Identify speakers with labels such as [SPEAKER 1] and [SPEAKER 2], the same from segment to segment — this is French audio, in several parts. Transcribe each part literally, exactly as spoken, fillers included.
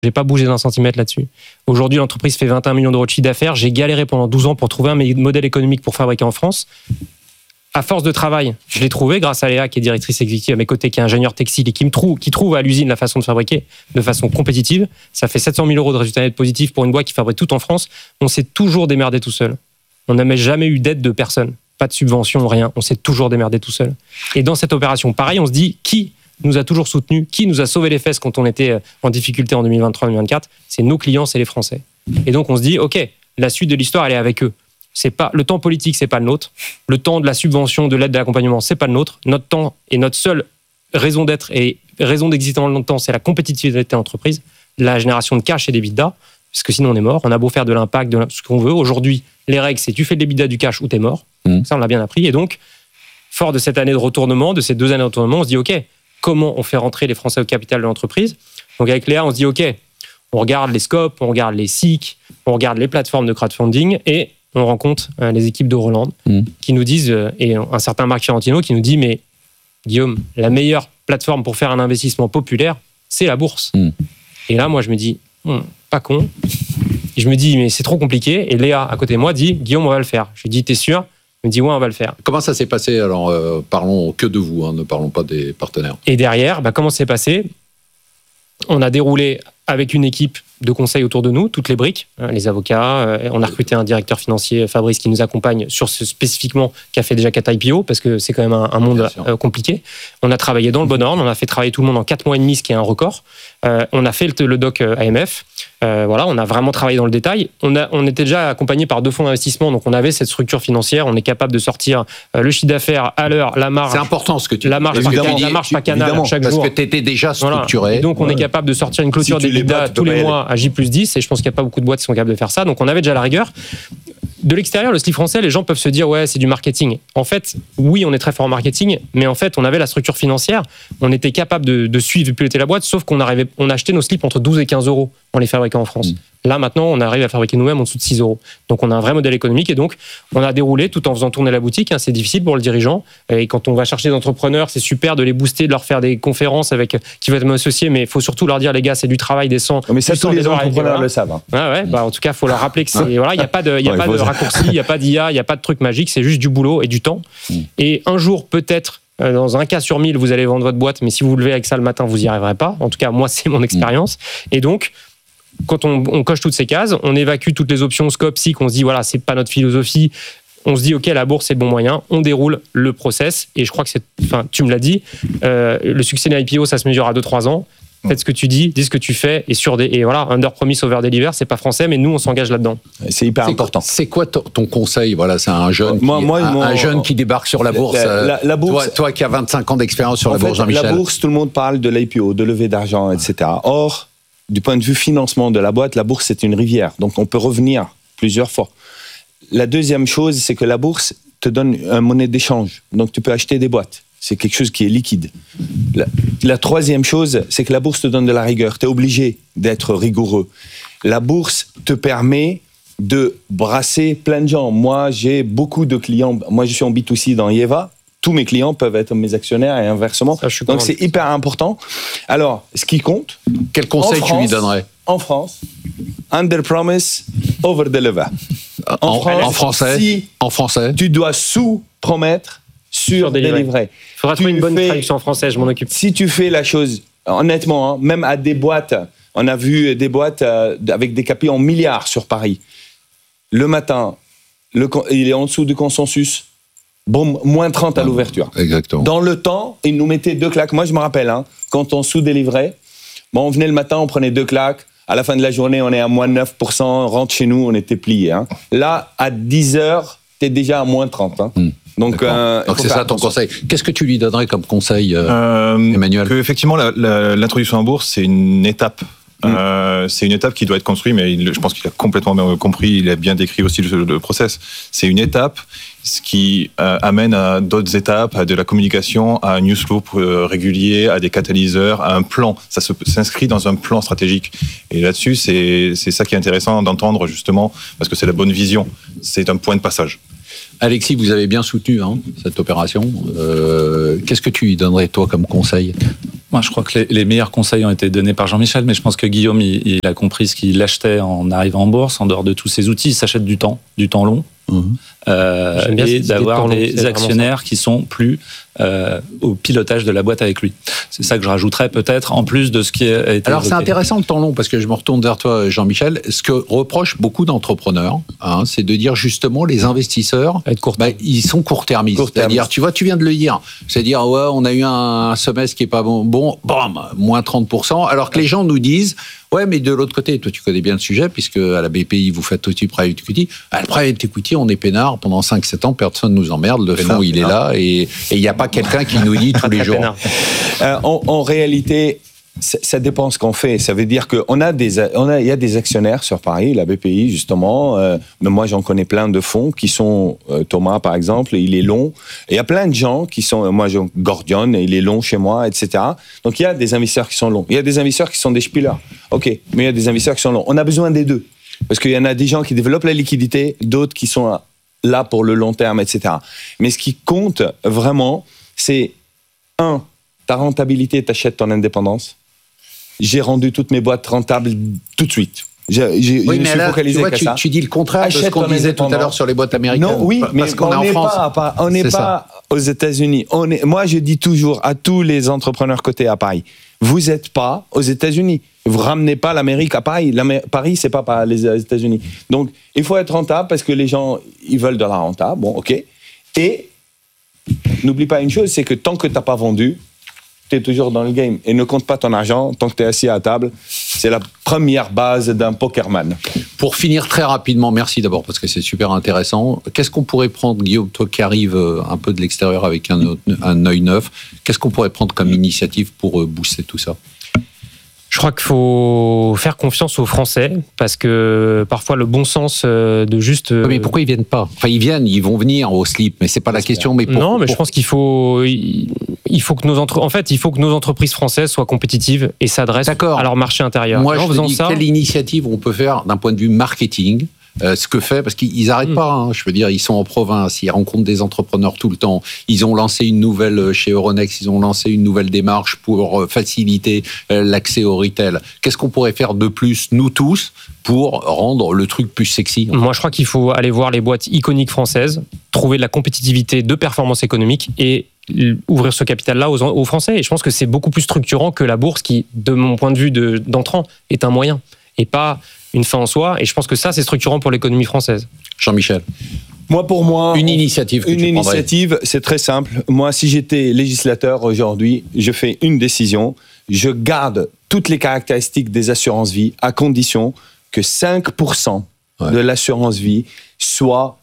[SPEAKER 1] J'ai pas bougé d'un centimètre là-dessus. Aujourd'hui, l'entreprise fait vingt et un millions d'euros de chiffre d'affaires. J'ai galéré pendant douze ans pour trouver un modèle économique pour fabriquer en France. À force de travail, je l'ai trouvé grâce à Léa, qui est directrice exécutive à mes côtés, qui est ingénieure textile et qui me trouve, qui trouve à l'usine la façon de fabriquer de façon compétitive. Ça fait sept cent mille euros de résultats nets positifs pour une boîte qui fabrique tout en France. On s'est toujours démerdé tout seul. On n'a jamais eu d'aide de personne. Pas de subvention, rien. On s'est toujours démerdé tout seul. Et dans cette opération, pareil, on se dit, qui nous a toujours soutenus, qui nous a sauvé les fesses quand on était en difficulté en deux mille vingt-trois deux mille vingt-quatre, c'est nos clients, c'est les Français. Et donc on se dit, ok, la suite de l'histoire, elle est avec eux. C'est pas, le temps politique, c'est pas le nôtre. Le temps de la subvention, de l'aide, de l'accompagnement, c'est pas le nôtre. Notre temps et notre seule raison d'être et raison d'exister dans le temps, c'est la compétitivité de l'entreprise, la génération de cash et d'EBITDA, parce que sinon on est mort. On a beau faire de l'impact, de ce qu'on veut. Aujourd'hui, les règles, c'est tu fais de l'EBITDA, du cash ou t'es mort. Mmh. Ça, on l'a bien appris. Et donc, fort de cette année de retournement, de ces deux années de retournement, on se dit, ok, comment on fait rentrer les Français au capital de l'entreprise? Donc avec Léa, on se dit, ok, on regarde les scopes, on regarde les S I C, on regarde les plateformes de crowdfunding et on rencontre euh, les équipes de Roland mmh. qui nous disent, euh, et un certain Marc Fiorentino qui nous dit, mais Guillaume, la meilleure plateforme pour faire un investissement populaire, c'est la bourse. Mmh. Et là, moi, je me dis, hm, pas con. Et je me dis, mais c'est trop compliqué. Et Léa, à côté de moi, dit, Guillaume, on va le faire. Je lui dis, t'es sûr? Il me dit, ouais, on va le faire.
[SPEAKER 2] Comment ça s'est passé? Alors, euh, parlons que de vous, hein, ne parlons pas des partenaires.
[SPEAKER 1] Et derrière, bah, comment ça s'est passé? On a déroulé avec une équipe de conseil autour de nous, toutes les briques, hein, les avocats. Euh, on a recruté un directeur financier, Fabrice, qui nous accompagne sur ce spécifiquement, qui a fait déjà quatre I P O, parce que c'est quand même un, un monde euh, compliqué. On a travaillé dans le bon ordre, on a fait travailler tout le monde en quatre mois et demi, ce qui est un record. Euh, on a fait le, le doc A M F. Euh, voilà, on a vraiment travaillé dans le détail. On, a, on était déjà accompagné par deux fonds d'investissement, donc on avait cette structure financière. On est capable de sortir euh, le chiffre d'affaires à l'heure, la marge.
[SPEAKER 2] C'est important ce que tu dis.
[SPEAKER 1] La marge, par, la marge par canal chaque
[SPEAKER 2] parce
[SPEAKER 1] jour.
[SPEAKER 2] Parce que tu étais déjà structuré.
[SPEAKER 1] Voilà. Et donc on ouais. est capable de sortir une clôture si d'EBITDA tous les mois à J plus dix, et je pense qu'il n'y a pas beaucoup de boîtes qui sont capables de faire ça. Donc on avait déjà la rigueur. De l'extérieur, le slip français, les gens peuvent se dire ouais, c'est du marketing. En fait, oui, on est très fort en marketing, mais en fait, on avait la structure financière, on était capable de, de suivre et piloter la boîte, sauf qu'on arrivait, on achetait nos slips entre douze et quinze euros en les fabriquant en France. Mmh. Là, maintenant, on arrive à fabriquer nous-mêmes en dessous de six euros. Donc, on a un vrai modèle économique et donc, on a déroulé tout en faisant tourner la boutique. Hein, c'est difficile pour le dirigeant. Et quand on va chercher des entrepreneurs, c'est super de les booster, de leur faire des conférences avec qui vont être associés, mais il faut surtout leur dire, les gars, c'est du travail décent.
[SPEAKER 3] Mais ça, tous les entrepreneurs
[SPEAKER 1] voilà.
[SPEAKER 3] le savent. Hein.
[SPEAKER 1] Ah ouais, bah, en tout cas, il faut leur rappeler que c'est. Voilà, il n'y a pas de, y a ouais, pas de raccourci, il n'y a pas d'I A, il n'y a pas de truc magique, c'est juste du boulot et du temps. Mmh. Et un jour, peut-être, dans un cas sur mille, vous allez vendre votre boîte, mais si vous vous levez avec ça le matin, vous n'y arriverez pas. En tout cas, moi, c'est mon expérience. Mmh. Et donc, quand on, on coche toutes ces cases, on évacue toutes les options scope, S I C, on se dit, voilà, c'est pas notre philosophie. On se dit, OK, la bourse, c'est le bon moyen. On déroule le process. Et je crois que c'est, enfin, tu me l'as dit, euh, le succès d'un I P O, ça se mesure à deux trois ans. Faites ce que tu dis, dis ce que tu fais, et sur des, et voilà, under promise over deliver, c'est pas français, mais nous on s'engage là-dedans.
[SPEAKER 3] C'est hyper
[SPEAKER 2] c'est
[SPEAKER 3] important.
[SPEAKER 2] Quoi, c'est quoi ton, ton conseil? Voilà, c'est un jeune, qui,
[SPEAKER 3] moi, moi,
[SPEAKER 2] un,
[SPEAKER 3] moi,
[SPEAKER 2] un jeune qui débarque sur la bourse.
[SPEAKER 3] La, la, la bourse
[SPEAKER 2] toi, toi qui as vingt-cinq ans d'expérience sur la fait, bourse, Jean-Michel.
[SPEAKER 3] La bourse, tout le monde parle de l'I P O, de levée d'argent, et cetera. Or, du point de vue financement de la boîte, la bourse c'est une rivière, donc on peut revenir plusieurs fois. La deuxième chose, c'est que la bourse te donne une monnaie d'échange, donc tu peux acheter des boîtes. C'est quelque chose qui est liquide. La, la troisième chose, c'est que la bourse te donne de la rigueur. Tu es obligé d'être rigoureux. La bourse te permet de brasser plein de gens. Moi, j'ai beaucoup de clients. Moi, je suis en B deux C dans Yeva. Tous mes clients peuvent être mes actionnaires et inversement. Ça, donc, c'est hyper important. Alors, ce qui compte...
[SPEAKER 2] Quel conseil
[SPEAKER 3] France,
[SPEAKER 2] tu lui donnerais?
[SPEAKER 3] En France, under promise, over deliver.
[SPEAKER 2] En, en, France, en français,
[SPEAKER 3] si
[SPEAKER 2] en français,
[SPEAKER 3] tu dois sous-promettre, sur délivré.
[SPEAKER 1] Il faudra trouver une bonne fais, traduction en français, je m'en occupe.
[SPEAKER 3] Si tu fais la chose, honnêtement, hein, même à des boîtes, on a vu des boîtes euh, avec des K P I en milliards sur Paris. Le matin, le, il est en dessous du consensus, bon, moins trente à l'ouverture.
[SPEAKER 2] Exactement.
[SPEAKER 3] Dans le temps, ils nous mettaient deux claques. Moi, je me rappelle, hein, quand on sous-délivrait, bon, on venait le matin, on prenait deux claques. À la fin de la journée, on est à moins neuf pour cent. On rentre chez nous, on était pliés. Hein. Là, à dix heures, tu es déjà à moins trente. Hein. Mm. Donc, euh,
[SPEAKER 2] Donc c'est ça ton conseil. Qu'est-ce que tu lui donnerais comme conseil, euh, euh, Emmanuel?
[SPEAKER 4] Que, effectivement, la, la, l'introduction en bourse, c'est une étape. Mmh. Euh, c'est une étape qui doit être construite, mais il, je pense qu'il a complètement bien compris, il a bien décrit aussi le, le process. C'est une étape, ce qui euh, amène à d'autres étapes, à de la communication, à un newsflow euh, régulier, à des catalyseurs, à un plan. Ça se, s'inscrit dans un plan stratégique. Et là-dessus, c'est, c'est ça qui est intéressant d'entendre, justement, parce que c'est la bonne vision. C'est un point de passage.
[SPEAKER 2] Alexis, vous avez bien soutenu hein, cette opération. Euh, qu'est-ce que tu lui donnerais, toi, comme conseil?
[SPEAKER 5] Moi, je crois que les, les meilleurs conseils ont été donnés par Jean-Michel, mais je pense que Guillaume, il, il a compris ce qu'il achetait en arrivant en bourse, en dehors de tous ces outils. Il s'achète du temps, du temps long, mmh. euh, et d'avoir des long, actionnaires qui sont plus euh, au pilotage de la boîte avec lui. C'est ça que je rajouterais peut-être, en plus de ce qui a été
[SPEAKER 2] Alors,
[SPEAKER 5] évoqué.
[SPEAKER 2] C'est intéressant le temps long, parce que je me retourne vers toi, Jean-Michel. Ce que reprochent beaucoup d'entrepreneurs, hein, c'est de dire justement les investisseurs, bah, ils sont court-termistes. Court C'est-à-dire, tu vois, tu viens de le dire. C'est-à-dire, ouais, on a eu un semestre qui est pas bon, bon, bam, moins trente pour cent, alors que les gens nous disent, ouais, mais de l'autre côté, toi tu connais bien le sujet, puisque à la B P I, vous faites aussi private equity. À la private equity, on est peinard pendant cinq sept ans, personne nous emmerde, le fonds, il est là, et il n'y a pas quelqu'un qui nous dit tous les jours.
[SPEAKER 3] Euh, en, en réalité, ça, ça dépend ce qu'on fait. Ça veut dire qu'on a des, on a, il y a des actionnaires sur Paris, la B P I justement. Euh, mais moi, j'en connais plein de fonds qui sont euh, Thomas, par exemple, il est long. Et il y a plein de gens qui sont, moi, j'ai Gordion, il est long chez moi, et cetera. Donc il y a des investisseurs qui sont longs. Il y a des investisseurs qui sont des spillers. Ok, mais il y a des investisseurs qui sont longs. On a besoin des deux, parce qu'il y en a des gens qui développent la liquidité, d'autres qui sont là pour le long terme, et cetera. Mais ce qui compte vraiment, c'est un, ta rentabilité, t'achètes ton indépendance. J'ai rendu toutes mes boîtes rentables tout de suite. J'ai, j'ai,
[SPEAKER 2] oui,
[SPEAKER 3] je me suis
[SPEAKER 2] là,
[SPEAKER 3] focalisé
[SPEAKER 2] tu, vois, tu,
[SPEAKER 3] ça.
[SPEAKER 2] tu dis le contraire
[SPEAKER 3] Achète
[SPEAKER 2] de ce qu'on disait tout à l'heure sur les boîtes américaines.
[SPEAKER 3] Non, oui,
[SPEAKER 2] parce
[SPEAKER 3] mais
[SPEAKER 2] qu'on
[SPEAKER 3] on
[SPEAKER 2] est en
[SPEAKER 3] n'est
[SPEAKER 2] France.
[SPEAKER 3] pas, on n'est pas aux États-Unis. On est, moi, je dis toujours à tous les entrepreneurs cotés à Paris, vous n'êtes pas aux États-Unis. Vous ramenez pas l'Amérique à Paris. L'Amérique, Paris, c'est pas, pas les États-Unis. Donc, il faut être rentable parce que les gens, ils veulent de la rentable. Bon, ok. Et n'oublie pas une chose, c'est que tant que tu n'as pas vendu, tu es toujours dans le game. Et ne compte pas ton argent tant que tu es assis à table. C'est la première base d'un pokerman.
[SPEAKER 2] Pour finir très rapidement, merci d'abord parce que c'est super intéressant. Qu'est-ce qu'on pourrait prendre, Guillaume, toi qui arrives un peu de l'extérieur avec un, un œil neuf, qu'est-ce qu'on pourrait prendre comme initiative pour booster tout ça ?
[SPEAKER 1] Je crois qu'il faut faire confiance aux Français, parce que parfois le bon sens de juste...
[SPEAKER 2] Mais pourquoi ils viennent pas ? Enfin, ils viennent, ils vont venir au slip, mais c'est pas la question. Mais pour,
[SPEAKER 1] non, mais
[SPEAKER 2] pour...
[SPEAKER 1] je pense qu'il faut, il faut que nos entre... en fait, il faut que nos entreprises françaises soient compétitives et s'adressent D'accord. à leur marché intérieur.
[SPEAKER 2] Moi,
[SPEAKER 1] et en
[SPEAKER 2] je
[SPEAKER 1] faisant
[SPEAKER 2] me dis,
[SPEAKER 1] ça,
[SPEAKER 2] quelle initiative on peut faire d'un point de vue marketing ? Euh, ce que fait, parce qu'ils n'arrêtent mmh. pas, hein, je veux dire, ils sont en province, ils rencontrent des entrepreneurs tout le temps, ils ont lancé une nouvelle, chez Euronext, ils ont lancé une nouvelle démarche pour faciliter euh, l'accès au retail. Qu'est-ce qu'on pourrait faire de plus, nous tous, pour rendre le truc plus sexy ?
[SPEAKER 1] Moi, je crois qu'il faut aller voir les boîtes iconiques françaises, trouver de la compétitivité de performance économique et ouvrir ce capital-là aux, aux Français. Et je pense que c'est beaucoup plus structurant que la bourse qui, de mon point de vue de, d'entrant, est un moyen et pas une fin en soi, et je pense que ça, c'est structurant pour l'économie française.
[SPEAKER 2] Jean-Michel.
[SPEAKER 3] Moi, pour moi...
[SPEAKER 2] Une initiative que
[SPEAKER 3] Une
[SPEAKER 2] tu
[SPEAKER 3] initiative, c'est très simple. Moi, si j'étais législateur aujourd'hui, je fais une décision. Je garde toutes les caractéristiques des assurances-vie à condition que cinq pour cent ouais. de l'assurance-vie soit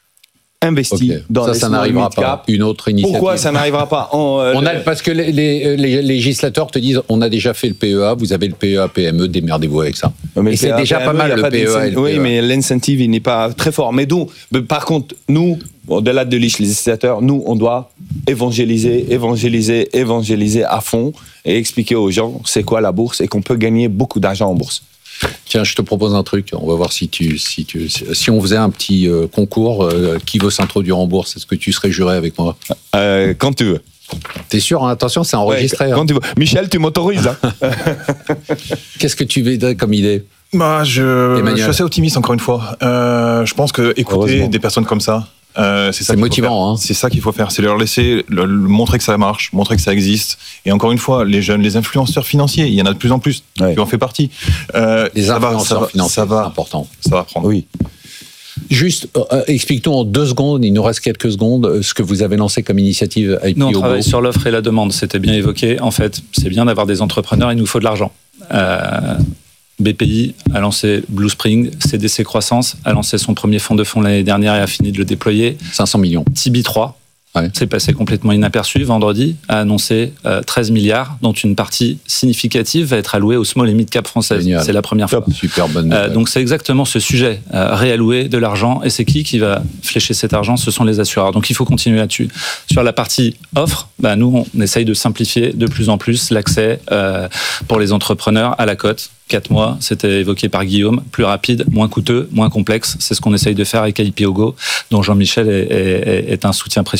[SPEAKER 3] investi okay. dans
[SPEAKER 2] ça,
[SPEAKER 3] les
[SPEAKER 2] ça n'arrivera pas. Une autre initiative.
[SPEAKER 3] Pourquoi ça n'arrivera pas en, euh,
[SPEAKER 2] on a, Parce que les, les, les législateurs te disent on a déjà fait le P E A, vous avez le P E A P M E, démerdez-vous avec ça.
[SPEAKER 3] Mais
[SPEAKER 2] et c'est déjà pas mal le P E A. Et le
[SPEAKER 3] oui,
[SPEAKER 2] P E A.
[SPEAKER 3] Mais l'incentive il n'est pas très fort. Mais donc, par contre, nous, au-delà de législateurs, nous, on doit évangéliser, évangéliser, évangéliser à fond et expliquer aux gens c'est quoi la bourse et qu'on peut gagner beaucoup d'argent en bourse.
[SPEAKER 2] Tiens, je te propose un truc. On va voir si tu, si tu, si on faisait un petit euh, concours, euh, qui veut s'introduire en bourse, est-ce que tu serais juré avec moi ?
[SPEAKER 3] euh, Quand tu veux.
[SPEAKER 2] T'es sûr, hein ? Attention, c'est enregistré.
[SPEAKER 3] Ouais, quand hein. tu veux. Michel, tu m'autorises. Hein.
[SPEAKER 2] Qu'est-ce que tu veux comme idée ?
[SPEAKER 4] Bah, je, je suis assez optimiste encore une fois. Euh, je pense que écouter des personnes comme ça. Euh, c'est ça
[SPEAKER 2] c'est motivant. Hein.
[SPEAKER 4] C'est ça qu'il faut faire. C'est leur laisser, leur montrer que ça marche, montrer que ça existe. Et encore une fois, les jeunes, les influenceurs financiers, il y en a de plus en plus. Ouais. Tu en fais partie.
[SPEAKER 2] Euh, les influenceurs va, financiers, ça va, c'est important.
[SPEAKER 4] Ça va prendre.
[SPEAKER 2] Oui. Juste, euh, explique-nous en deux secondes, il nous reste quelques secondes, ce que vous avez lancé comme initiative I P O Go.
[SPEAKER 5] Nous, on travaille sur l'offre et la demande, c'était bien évoqué. En fait, c'est bien d'avoir des entrepreneurs, il nous faut de l'argent. Euh, B P I a lancé Blue Spring, C D C Croissance a lancé son premier fonds de fonds l'année dernière et a fini de le déployer.
[SPEAKER 2] cinq cents millions.
[SPEAKER 5] T B trois,
[SPEAKER 2] ouais.
[SPEAKER 5] c'est passé complètement inaperçu. Vendredi, a annoncé euh, treize milliards, dont une partie significative va être allouée aux small et mid cap françaises. Génial. C'est la première fois.
[SPEAKER 2] Super bonne
[SPEAKER 5] euh, Donc c'est exactement ce sujet, euh, réallouer de l'argent. Et c'est qui qui va flécher cet argent ? Ce sont les assureurs. Donc il faut continuer là-dessus. Sur la partie offre, bah, nous, on essaye de simplifier de plus en plus l'accès euh, pour les entrepreneurs à la cote. Quatre mois, c'était évoqué par Guillaume, plus rapide, moins coûteux, moins complexe. C'est ce qu'on essaye de faire avec I P O Go, dont Jean-Michel est, est, est un soutien précieux.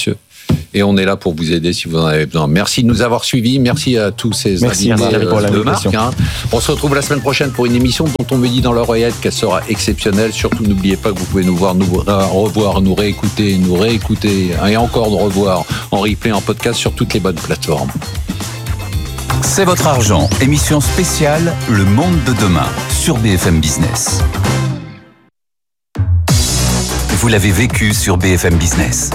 [SPEAKER 2] Et on est là pour vous aider si vous en avez besoin. Merci de nous avoir suivis. Merci à tous ces
[SPEAKER 3] Merci,
[SPEAKER 2] invités
[SPEAKER 3] merci pour
[SPEAKER 2] de marque. Hein. On se retrouve la semaine prochaine pour une émission dont on me dit dans l'oreillette qu'elle sera exceptionnelle. Surtout, n'oubliez pas que vous pouvez nous voir, nous revoir, nous réécouter, nous réécouter et encore nous revoir en replay, en podcast sur toutes les bonnes plateformes.
[SPEAKER 6] C'est votre argent. Émission spéciale Le Monde de demain sur B F M Business. Vous l'avez vécu sur B F M Business.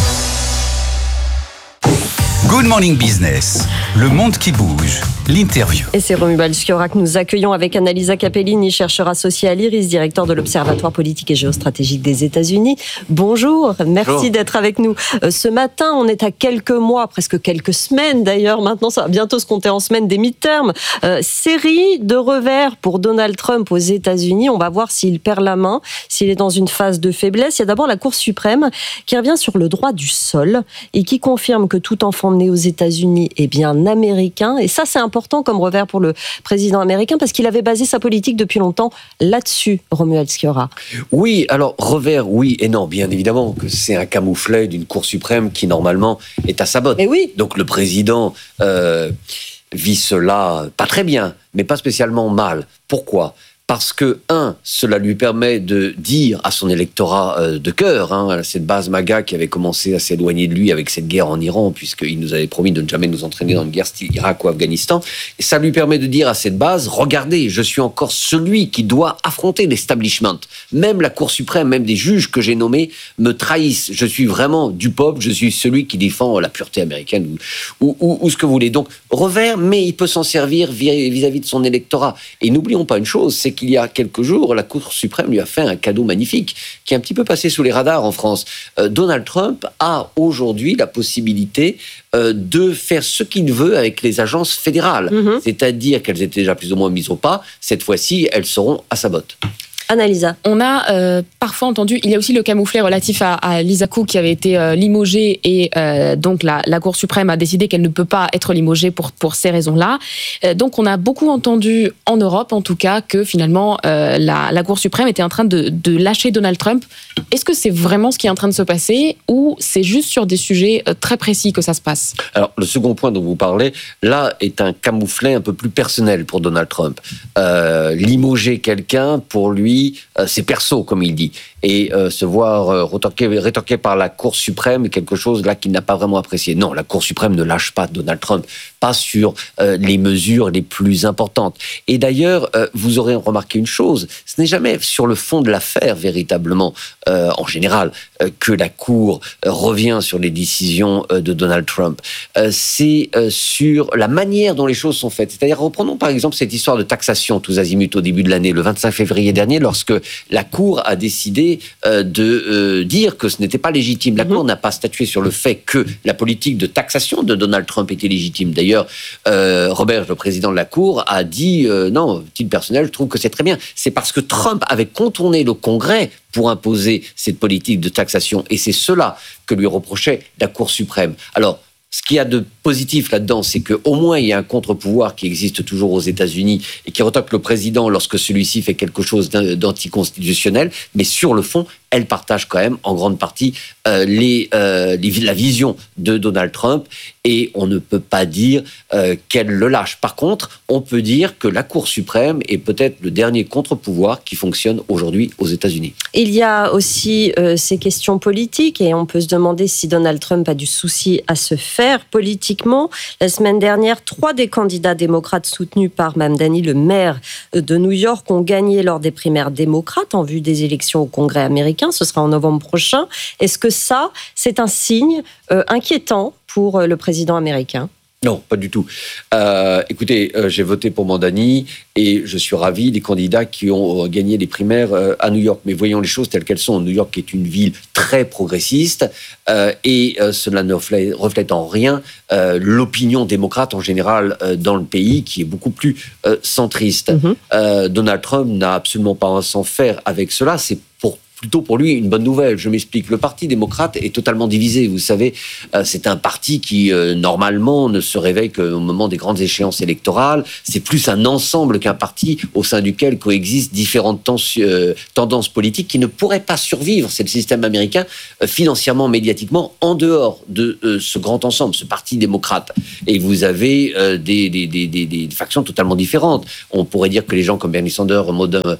[SPEAKER 6] Good Morning Business, le monde qui bouge, l'interview.
[SPEAKER 7] Et c'est Romuald Schiora que nous accueillons avec Annalisa Capellini, chercheur associé à l'I R I S, directeur de l'Observatoire politique et géostratégique des États-Unis. Bonjour, merci Bonjour. d'être avec nous. Ce matin, on est à quelques mois, presque quelques semaines d'ailleurs, maintenant ça va bientôt se compter en semaines des midterms. Euh, série de revers pour Donald Trump aux États-Unis. On va voir s'il perd la main, s'il est dans une phase de faiblesse. Il y a d'abord la Cour suprême qui revient sur le droit du sol et qui confirme que tout enfant né aux États-Unis est bien américain. Et ça, c'est important comme revers pour le président américain parce qu'il avait basé sa politique depuis longtemps là-dessus, Romuald Schiora.
[SPEAKER 8] Oui, alors revers, oui et non. Bien évidemment que c'est un camouflet d'une Cour suprême qui, normalement, est à sa botte.
[SPEAKER 7] Et oui.
[SPEAKER 8] Donc le président euh, vit cela pas très bien, mais pas spécialement mal. Pourquoi ? Parce que, un, cela lui permet de dire à son électorat euh, de cœur, hein, cette base MAGA qui avait commencé à s'éloigner de lui avec cette guerre en Iran, puisqu'il nous avait promis de ne jamais nous entraîner dans une guerre style Irak ou Afghanistan, et ça lui permet de dire à cette base, regardez, je suis encore celui qui doit affronter l'establishment. Même la Cour suprême, même des juges que j'ai nommés me trahissent. Je suis vraiment du peuple, je suis celui qui défend la pureté américaine ou, ou, ou, ou ce que vous voulez. Donc, revers, mais il peut s'en servir vis-à-vis de son électorat. Et n'oublions pas une chose, c'est qu'il y a quelques jours, la Cour suprême lui a fait un cadeau magnifique qui est un petit peu passé sous les radars en France. Euh, Donald Trump a aujourd'hui la possibilité euh, de faire ce qu'il veut avec les agences fédérales. Mm-hmm. C'est-à-dire qu'elles étaient déjà plus ou moins mises au pas. Cette fois-ci, elles seront à sa botte.
[SPEAKER 7] Annalisa.
[SPEAKER 9] On a euh, parfois entendu, il y a aussi le camouflet relatif à, à Lisa Cook qui avait été euh, limogée et euh, donc la, la Cour suprême a décidé qu'elle ne peut pas être limogée pour, pour ces raisons-là. Euh, donc on a beaucoup entendu, en Europe en tout cas, que finalement euh, la, la Cour suprême était en train de, de lâcher Donald Trump. Est-ce que c'est vraiment ce qui est en train de se passer ou c'est juste sur des sujets euh, très précis que ça se passe ?
[SPEAKER 8] Alors le second point dont vous parlez, là est un camouflet un peu plus personnel pour Donald Trump. Euh, limoger quelqu'un, pour lui, Euh, c'est perso, comme il dit. Et euh, se voir euh, rétorqué, rétorqué par la Cour suprême, quelque chose là qu'il n'a pas vraiment apprécié. Non, la Cour suprême ne lâche pas Donald Trump, pas sur euh, les mesures les plus importantes. Et d'ailleurs, euh, vous aurez remarqué une chose, ce n'est jamais sur le fond de l'affaire, véritablement, euh, en général, euh, que la Cour euh, revient sur les décisions euh, de Donald Trump. Euh, c'est euh, sur la manière dont les choses sont faites. C'est-à-dire, reprenons par exemple cette histoire de taxation tous azimuts au début de l'année, le vingt-cinq février dernier, lorsque la Cour a décidé euh, de euh, dire que ce n'était pas légitime. La mmh. Cour n'a pas statué sur le fait que la politique de taxation de Donald Trump était légitime. D'ailleurs, euh, Robert, le président de la Cour, a dit euh, non, titre personnel, je trouve que c'est très bien. C'est parce que Trump avait contourné le Congrès pour imposer cette politique de taxation. Et c'est cela que lui reprochait la Cour suprême. Alors, ce qu'il y a de positif là-dedans, c'est qu'au moins il y a un contre-pouvoir qui existe toujours aux États-Unis et qui retoque le président lorsque celui-ci fait quelque chose d'anticonstitutionnel. Mais sur le fond, elle partage quand même en grande partie euh, les, euh, les, la vision de Donald Trump et on ne peut pas dire euh, qu'elle le lâche. Par contre, on peut dire que la Cour suprême est peut-être le dernier contre-pouvoir qui fonctionne aujourd'hui aux États-Unis.
[SPEAKER 7] Il y a aussi euh, ces questions politiques et on peut se demander si Donald Trump a du souci à se faire politiquement. La semaine dernière, trois des candidats démocrates soutenus par Mamdani, le maire de New York, ont gagné lors des primaires démocrates en vue des élections au Congrès américain. Ce sera en novembre prochain. Est-ce que ça, c'est un signe euh, inquiétant pour le président américain ?
[SPEAKER 8] Non, pas du tout. Euh, écoutez, euh, j'ai voté pour Mamdani et je suis ravi des candidats qui ont gagné les primaires euh, à New York. Mais voyons les choses telles qu'elles sont. New York est une ville très progressiste euh, et euh, cela ne reflète, reflète en rien euh, l'opinion démocrate en général euh, dans le pays qui est beaucoup plus euh, centriste. Mm-hmm. Euh, Donald Trump n'a absolument pas à s'en faire avec cela. C'est pour plutôt pour lui une bonne nouvelle. Je m'explique. Le Parti démocrate est totalement divisé. Vous savez, euh, c'est un parti qui, euh, normalement, ne se réveille qu'au moment des grandes échéances électorales. C'est plus un ensemble qu'un parti au sein duquel coexistent différentes tens- euh, tendances politiques qui ne pourraient pas survivre. C'est le système américain, euh, financièrement, médiatiquement, en dehors de euh, ce grand ensemble, ce Parti démocrate. Et vous avez euh, des, des, des, des, des factions totalement différentes. On pourrait dire que les gens comme Bernie Sanders, Maud-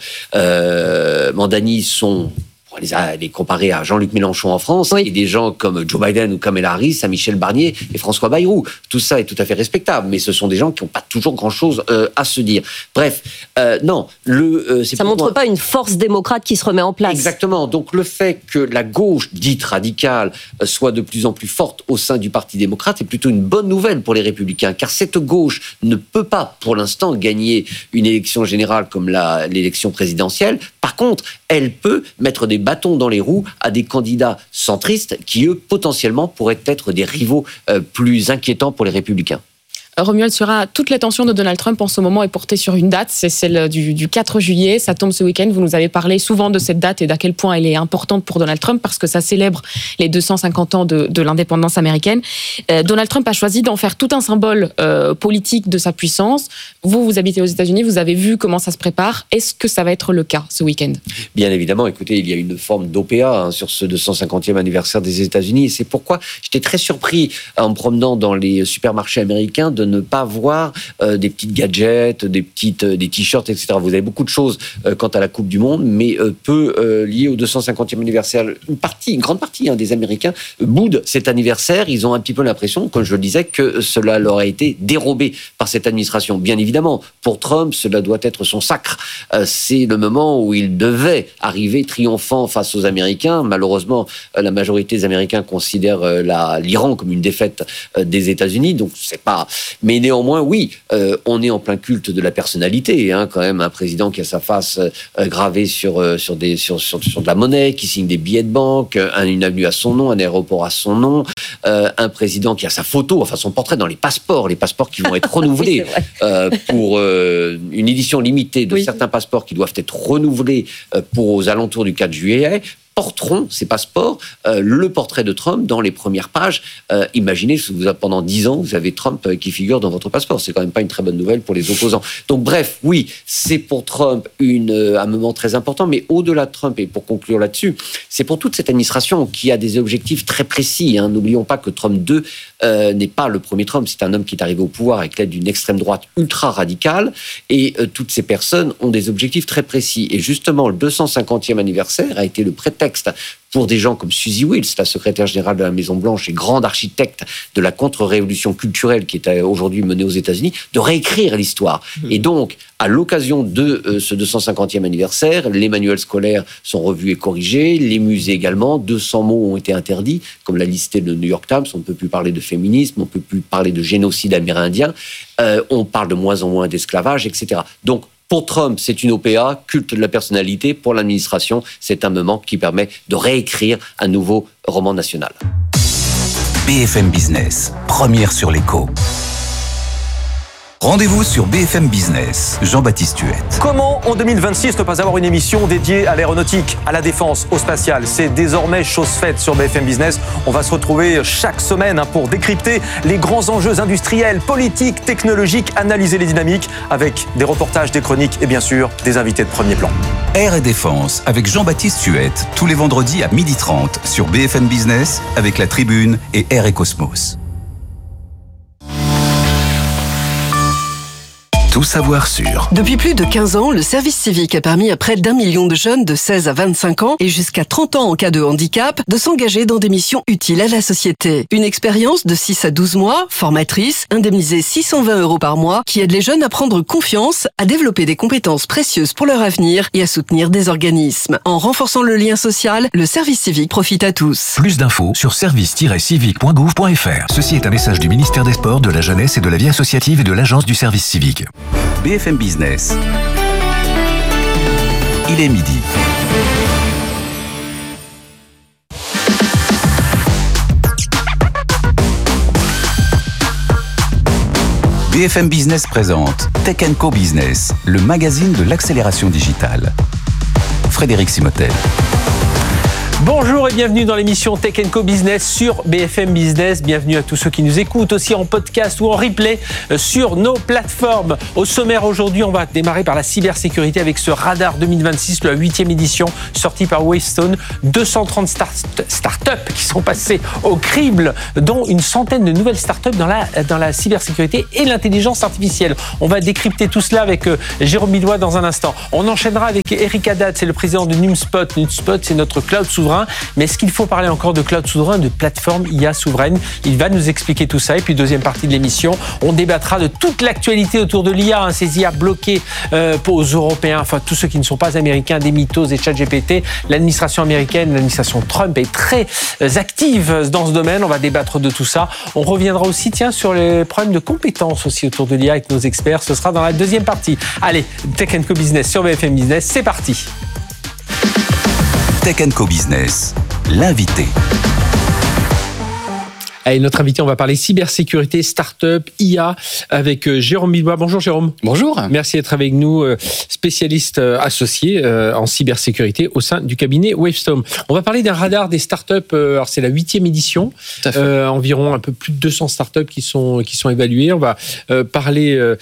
[SPEAKER 8] euh, Mandani sont... On les a les comparer à Jean-Luc Mélenchon en France, oui. Et des gens comme Joe Biden ou Kamala Harris, à Michel Barnier et François Bayrou. Tout ça est tout à fait respectable, mais ce sont des gens qui n'ont pas toujours grand-chose euh, à se dire. Bref, euh, non, le... Euh,
[SPEAKER 7] c'est ça montre moi... pas une force démocrate qui se remet en place.
[SPEAKER 8] Exactement. Donc le fait que la gauche, dite radicale, euh, soit de plus en plus forte au sein du Parti démocrate, c'est plutôt une bonne nouvelle pour les Républicains, car cette gauche ne peut pas, pour l'instant, gagner une élection générale comme la, l'élection présidentielle. Par contre, elle peut mettre des bâtons dans les roues à des candidats centristes qui, eux, potentiellement, pourraient être des rivaux euh, plus inquiétants pour les Républicains.
[SPEAKER 9] Romuald Surat, toute l'attention de Donald Trump en ce moment est portée sur une date, c'est celle du, du quatre juillet, ça tombe ce week-end. Vous nous avez parlé souvent de cette date et d'à quel point elle est importante pour Donald Trump parce que ça célèbre les deux cent cinquante ans de, de l'indépendance américaine. Euh, Donald Trump a choisi d'en faire tout un symbole euh, politique de sa puissance. Vous, vous habitez aux États-Unis, vous avez vu comment ça se prépare. Est-ce que ça va être le cas ce week-end ?
[SPEAKER 8] Bien évidemment, écoutez, il y a une forme d'O P A hein, sur ce deux cent cinquantième anniversaire des États-Unis et c'est pourquoi j'étais très surpris en me promenant dans les supermarchés américains de de ne pas voir euh, des petites gadgets, des petites, euh, des t-shirts, et cetera. Vous avez beaucoup de choses euh, quant à la Coupe du Monde, mais euh, peu euh, liées au deux cent cinquantième anniversaire. Une partie, une grande partie hein, des Américains boudent cet anniversaire. Ils ont un petit peu l'impression, comme je le disais, que cela leur a été dérobé par cette administration. Bien évidemment, pour Trump, cela doit être son sacre. Euh, c'est le moment où il devait arriver triomphant face aux Américains. Malheureusement, euh, la majorité des Américains considèrent euh, la, l'Iran comme une défaite euh, des États-Unis, donc c'est pas... Mais néanmoins, oui, euh, on est en plein culte de la personnalité, hein, quand même, un président qui a sa face euh, gravée sur, euh, sur, des, sur, sur, sur de la monnaie, qui signe des billets de banque, un, une avenue à son nom, un aéroport à son nom, euh, un président qui a sa photo, enfin son portrait dans les passeports, les passeports qui vont être renouvelés oui, euh, pour euh, une édition limitée de oui. certains passeports qui doivent être renouvelés euh, pour aux alentours du quatre juillet. Porteront ces passeports euh, le portrait de Trump dans les premières pages. Euh, imaginez, vous avez, pendant dix ans, vous avez Trump qui figure dans votre passeport. C'est quand même pas une très bonne nouvelle pour les opposants. Donc bref, oui, c'est pour Trump une, euh, un moment très important, mais au-delà de Trump, et pour conclure là-dessus, c'est pour toute cette administration qui a des objectifs très précis. Hein. N'oublions pas que Trump deux euh, n'est pas le premier Trump. C'est un homme qui est arrivé au pouvoir avec l'aide d'une extrême droite ultra radicale, et euh, toutes ces personnes ont des objectifs très précis. Et justement, le deux cent cinquantième anniversaire a été le prétexte pour des gens comme Suzy Wills, la secrétaire générale de la Maison-Blanche et grande architecte de la contre-révolution culturelle qui est aujourd'hui menée aux États-Unis, de réécrire l'histoire. Mmh. Et donc, à l'occasion de euh, ce deux cent cinquantième anniversaire, les manuels scolaires sont revus et corrigés, les musées également, deux cents mots ont été interdits, comme l'a listé le New York Times, on ne peut plus parler de féminisme, on ne peut plus parler de génocide amérindien, euh, on parle de moins en moins d'esclavage, et cetera. Donc, pour Trump, c'est une O P A, culte de la personnalité. Pour l'administration, c'est un moment qui permet de réécrire un nouveau roman national.
[SPEAKER 6] B F M Business, première sur l'écho. Rendez-vous sur B F M Business, Jean-Baptiste Huette.
[SPEAKER 10] Comment en deux mille vingt-six ne pas avoir une émission dédiée à l'aéronautique, à la défense, au spatial ? C'est désormais chose faite sur B F M Business. On va se retrouver chaque semaine pour décrypter les grands enjeux industriels, politiques, technologiques, analyser les dynamiques avec des reportages, des chroniques et bien sûr des invités de premier plan.
[SPEAKER 6] Air et Défense avec Jean-Baptiste Huette, tous les vendredis à midi trente sur B F M Business avec La Tribune et Air et Cosmos. Tout savoir sur.
[SPEAKER 11] Depuis plus de quinze ans, le service civique a permis à près d'un million de jeunes de seize à vingt-cinq ans et jusqu'à trente ans en cas de handicap de s'engager dans des missions utiles à la société. Une expérience de six à douze mois, formatrice, indemnisée six cent vingt euros par mois, qui aide les jeunes à prendre confiance, à développer des compétences précieuses pour leur avenir et à soutenir des organismes. En renforçant le lien social, le service civique profite à tous.
[SPEAKER 6] Plus d'infos sur service tiret civique point gouv point f r. Ceci est un message du ministère des Sports, de la Jeunesse et de la Vie associative et de l'Agence du service civique. B F M Business. Il est midi. B F M Business présente Tech and Co Business, le magazine de l'accélération digitale. Frédéric Simotel.
[SPEAKER 10] Bonjour et bienvenue dans l'émission Tech and Co Business sur B F M Business. Bienvenue à tous ceux qui nous écoutent aussi en podcast ou en replay sur nos plateformes. Au sommaire aujourd'hui, on va démarrer par la cybersécurité avec ce radar deux mille vingt-six, la huitième édition, sortie par Wavestone. deux cent trente start- startups qui sont passées au crible, dont une centaine de nouvelles startups dans la, dans la cybersécurité et l'intelligence artificielle. On va décrypter tout cela avec euh, Jérôme Billois dans un instant. On enchaînera avec Eric Haddad, c'est le président de NumSpot. NumSpot, c'est notre cloud souverain. Mais est-ce qu'il faut parler encore de cloud souverain, de plateforme I A souveraine? Il va nous expliquer tout ça. Et puis, deuxième partie de l'émission, on débattra de toute l'actualité autour de l'I A, hein, ces I A bloquées euh, aux Européens, enfin tous ceux qui ne sont pas américains, des mythos et ChatGPT. L'administration américaine, l'administration Trump est très active dans ce domaine. On va débattre de tout ça. On reviendra aussi, tiens, sur les problèmes de compétences aussi autour de l'I A avec nos experts. Ce sera dans la deuxième partie. Allez, Tech and Co Business sur B F M Business, c'est parti.
[SPEAKER 6] Tech and Co Business, l'invité.
[SPEAKER 1] Allez, notre invité, on va parler cybersécurité, start-up, I A avec Jérôme Bilbois. Bonjour Jérôme.
[SPEAKER 12] Bonjour.
[SPEAKER 1] Merci d'être avec nous, spécialiste associé en cybersécurité au sein du cabinet Wavestone. On va parler d'un radar des start-up. Alors c'est la huitième édition. Euh, environ un peu plus de deux cents start-up qui sont qui sont évaluées. On va euh, parler euh,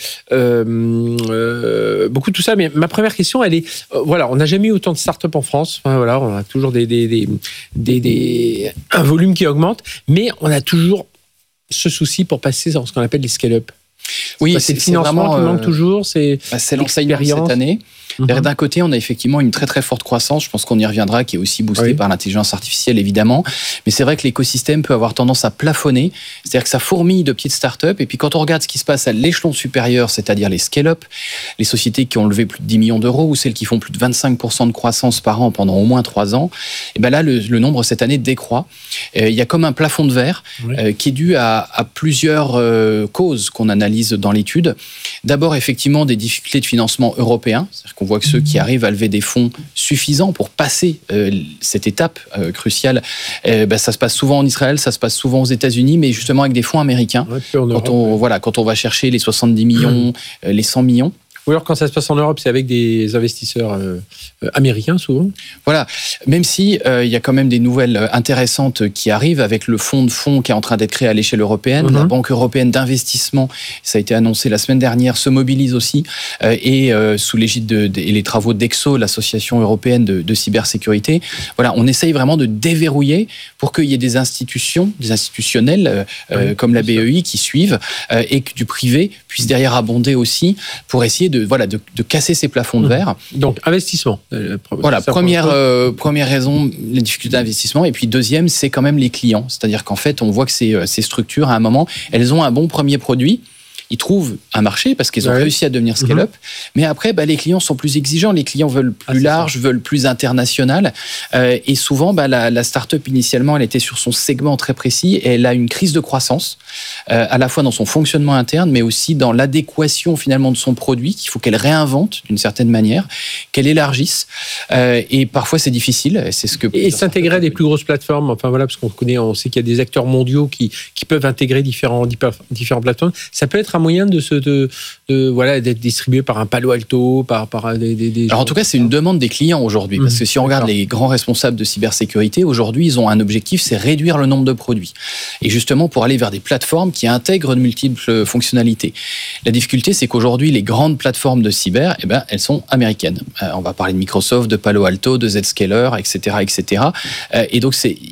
[SPEAKER 1] euh, beaucoup de tout ça. Mais ma première question, elle est euh, voilà, on n'a jamais eu autant de start-up en France. Enfin, voilà, on a toujours des des, des des des un volume qui augmente, mais on a toujours ce souci pour passer dans ce qu'on appelle les scale-up.
[SPEAKER 12] Oui,
[SPEAKER 1] c'est, c'est le financement vraiment, qui manque euh, toujours, c'est,
[SPEAKER 12] bah, c'est l'enseignement cette année. Mm-hmm. D'un côté, on a effectivement une très très forte croissance, je pense qu'on y reviendra, qui est aussi boostée oui. par l'intelligence artificielle évidemment, mais c'est vrai que l'écosystème peut avoir tendance à plafonner, c'est-à-dire que ça fourmille de petites startups, et puis quand on regarde ce qui se passe à l'échelon supérieur, c'est-à-dire les scale-up, les sociétés qui ont levé plus de dix millions d'euros, ou celles qui font plus de vingt-cinq pour cent de croissance par an pendant au moins trois ans, et ben là le, le nombre cette année décroît. Euh, il y a comme un plafond de verre oui. euh, qui est dû à, à plusieurs euh, causes qu'on analyse dans l'étude. D'abord effectivement des difficultés de financement européen, c'est-à-dire qu'on voit que ceux qui arrivent à lever des fonds suffisants pour passer euh, cette étape euh, cruciale, euh, bah, ça se passe souvent en Israël, ça se passe souvent aux États-Unis, mais justement avec des fonds américains. Ouais, quand, Europe, on, ouais. voilà, quand on va chercher les soixante-dix millions, mmh. euh, les cent millions.
[SPEAKER 1] Ou alors quand ça se passe en Europe, c'est avec des investisseurs euh, américains souvent.
[SPEAKER 12] Voilà, même si euh, il y a quand même des nouvelles intéressantes qui arrivent avec le fonds de fonds qui est en train d'être créé à l'échelle européenne. Mm-hmm. La Banque européenne d'investissement, ça a été annoncé la semaine dernière, se mobilise aussi euh, et euh, sous l'égide de, de et les travaux d'Exo, l'association européenne de, de cybersécurité. Voilà, on essaye vraiment de déverrouiller pour qu'il y ait des institutions, des institutionnels euh, oui, comme la B E I qui suivent euh, et que du privé puisse derrière abonder aussi pour essayer de, voilà, de, de casser ces plafonds de verre.
[SPEAKER 1] Donc, investissement.
[SPEAKER 12] Voilà, première, euh, première raison, les difficultés d'investissement. Et puis, deuxième, c'est quand même les clients. C'est-à-dire qu'en fait, on voit que ces, ces structures, à un moment, elles ont un bon premier produit. Ils trouvent un marché parce qu'ils ont ouais. réussi à devenir scale-up. Mm-hmm. Mais après, bah, les clients sont plus exigeants. Les clients veulent plus ah, large, ça. veulent plus international. Euh, et souvent, bah, la, la start-up, initialement, elle était sur son segment très précis et elle a une crise de croissance, euh, à la fois dans son fonctionnement interne, mais aussi dans l'adéquation, finalement, de son produit, qu'il faut qu'elle réinvente d'une certaine manière, qu'elle élargisse. Euh, et parfois, c'est difficile. C'est ce que
[SPEAKER 1] et s'intégrer à des plus grosses plateformes. Enfin, voilà, parce qu'on connaît, on sait qu'il y a des acteurs mondiaux qui, qui peuvent intégrer différents, différents plateformes. Ça peut être un moyen de se de, de voilà d'être distribué par un Palo Alto, par par des, des, des
[SPEAKER 12] alors en tout cas c'est une demande des clients aujourd'hui mmh, parce que si on regarde d'accord. les grands responsables de cybersécurité aujourd'hui, ils ont un objectif, c'est réduire le nombre de produits et justement pour aller vers des plateformes qui intègrent de multiples fonctionnalités. La difficulté c'est qu'aujourd'hui les grandes plateformes de cyber, eh ben elles sont américaines. Euh, on va parler de Microsoft, de Palo Alto, de Zscaler, et cetera, et cetera. Euh, et donc c'est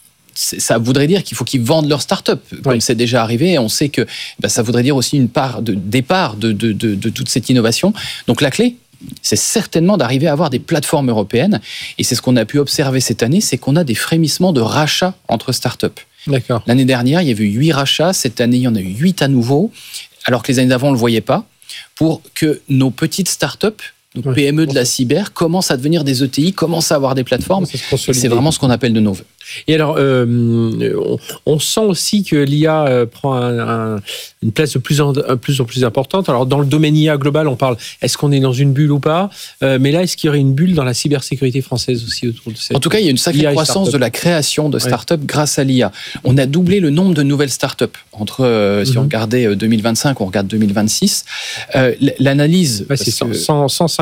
[SPEAKER 12] ça voudrait dire qu'il faut qu'ils vendent leur start-up, comme oui. c'est déjà arrivé. Et on sait que bah, ça voudrait dire aussi une part de départ de, de, de, de toute cette innovation. Donc la clé, c'est certainement d'arriver à avoir des plateformes européennes. Et c'est ce qu'on a pu observer cette année, c'est qu'on a des frémissements de rachats entre start-up.
[SPEAKER 1] D'accord.
[SPEAKER 12] L'année dernière, il y avait eu huit rachats. Cette année, il y en a eu huit à nouveau. Alors que les années d'avant, on ne le voyait pas. Pour que nos petites start-up, nos P M E de la cyber, commencent à devenir des E T I, commencent à avoir des plateformes. C'est vraiment ce qu'on appelle de nos voeux.
[SPEAKER 1] Et alors, euh, on, on sent aussi que l'I A euh, prend un, un, une place de plus en, plus en plus importante. Alors, dans le domaine I A global, on parle, est-ce qu'on est dans une bulle ou pas euh, mais là, est-ce qu'il y aurait une bulle dans la cybersécurité française aussi autour de cette...
[SPEAKER 12] En tout cas, il y a une sacrée croissance de la création de startups ouais. grâce à l'I A. On a doublé le nombre de nouvelles startups. Entre, euh, mm-hmm. si on regardait deux mille vingt-cinq, on regarde deux mille vingt-six. Euh, l'analyse...
[SPEAKER 1] Ouais, c'est cent, cent, cent cinq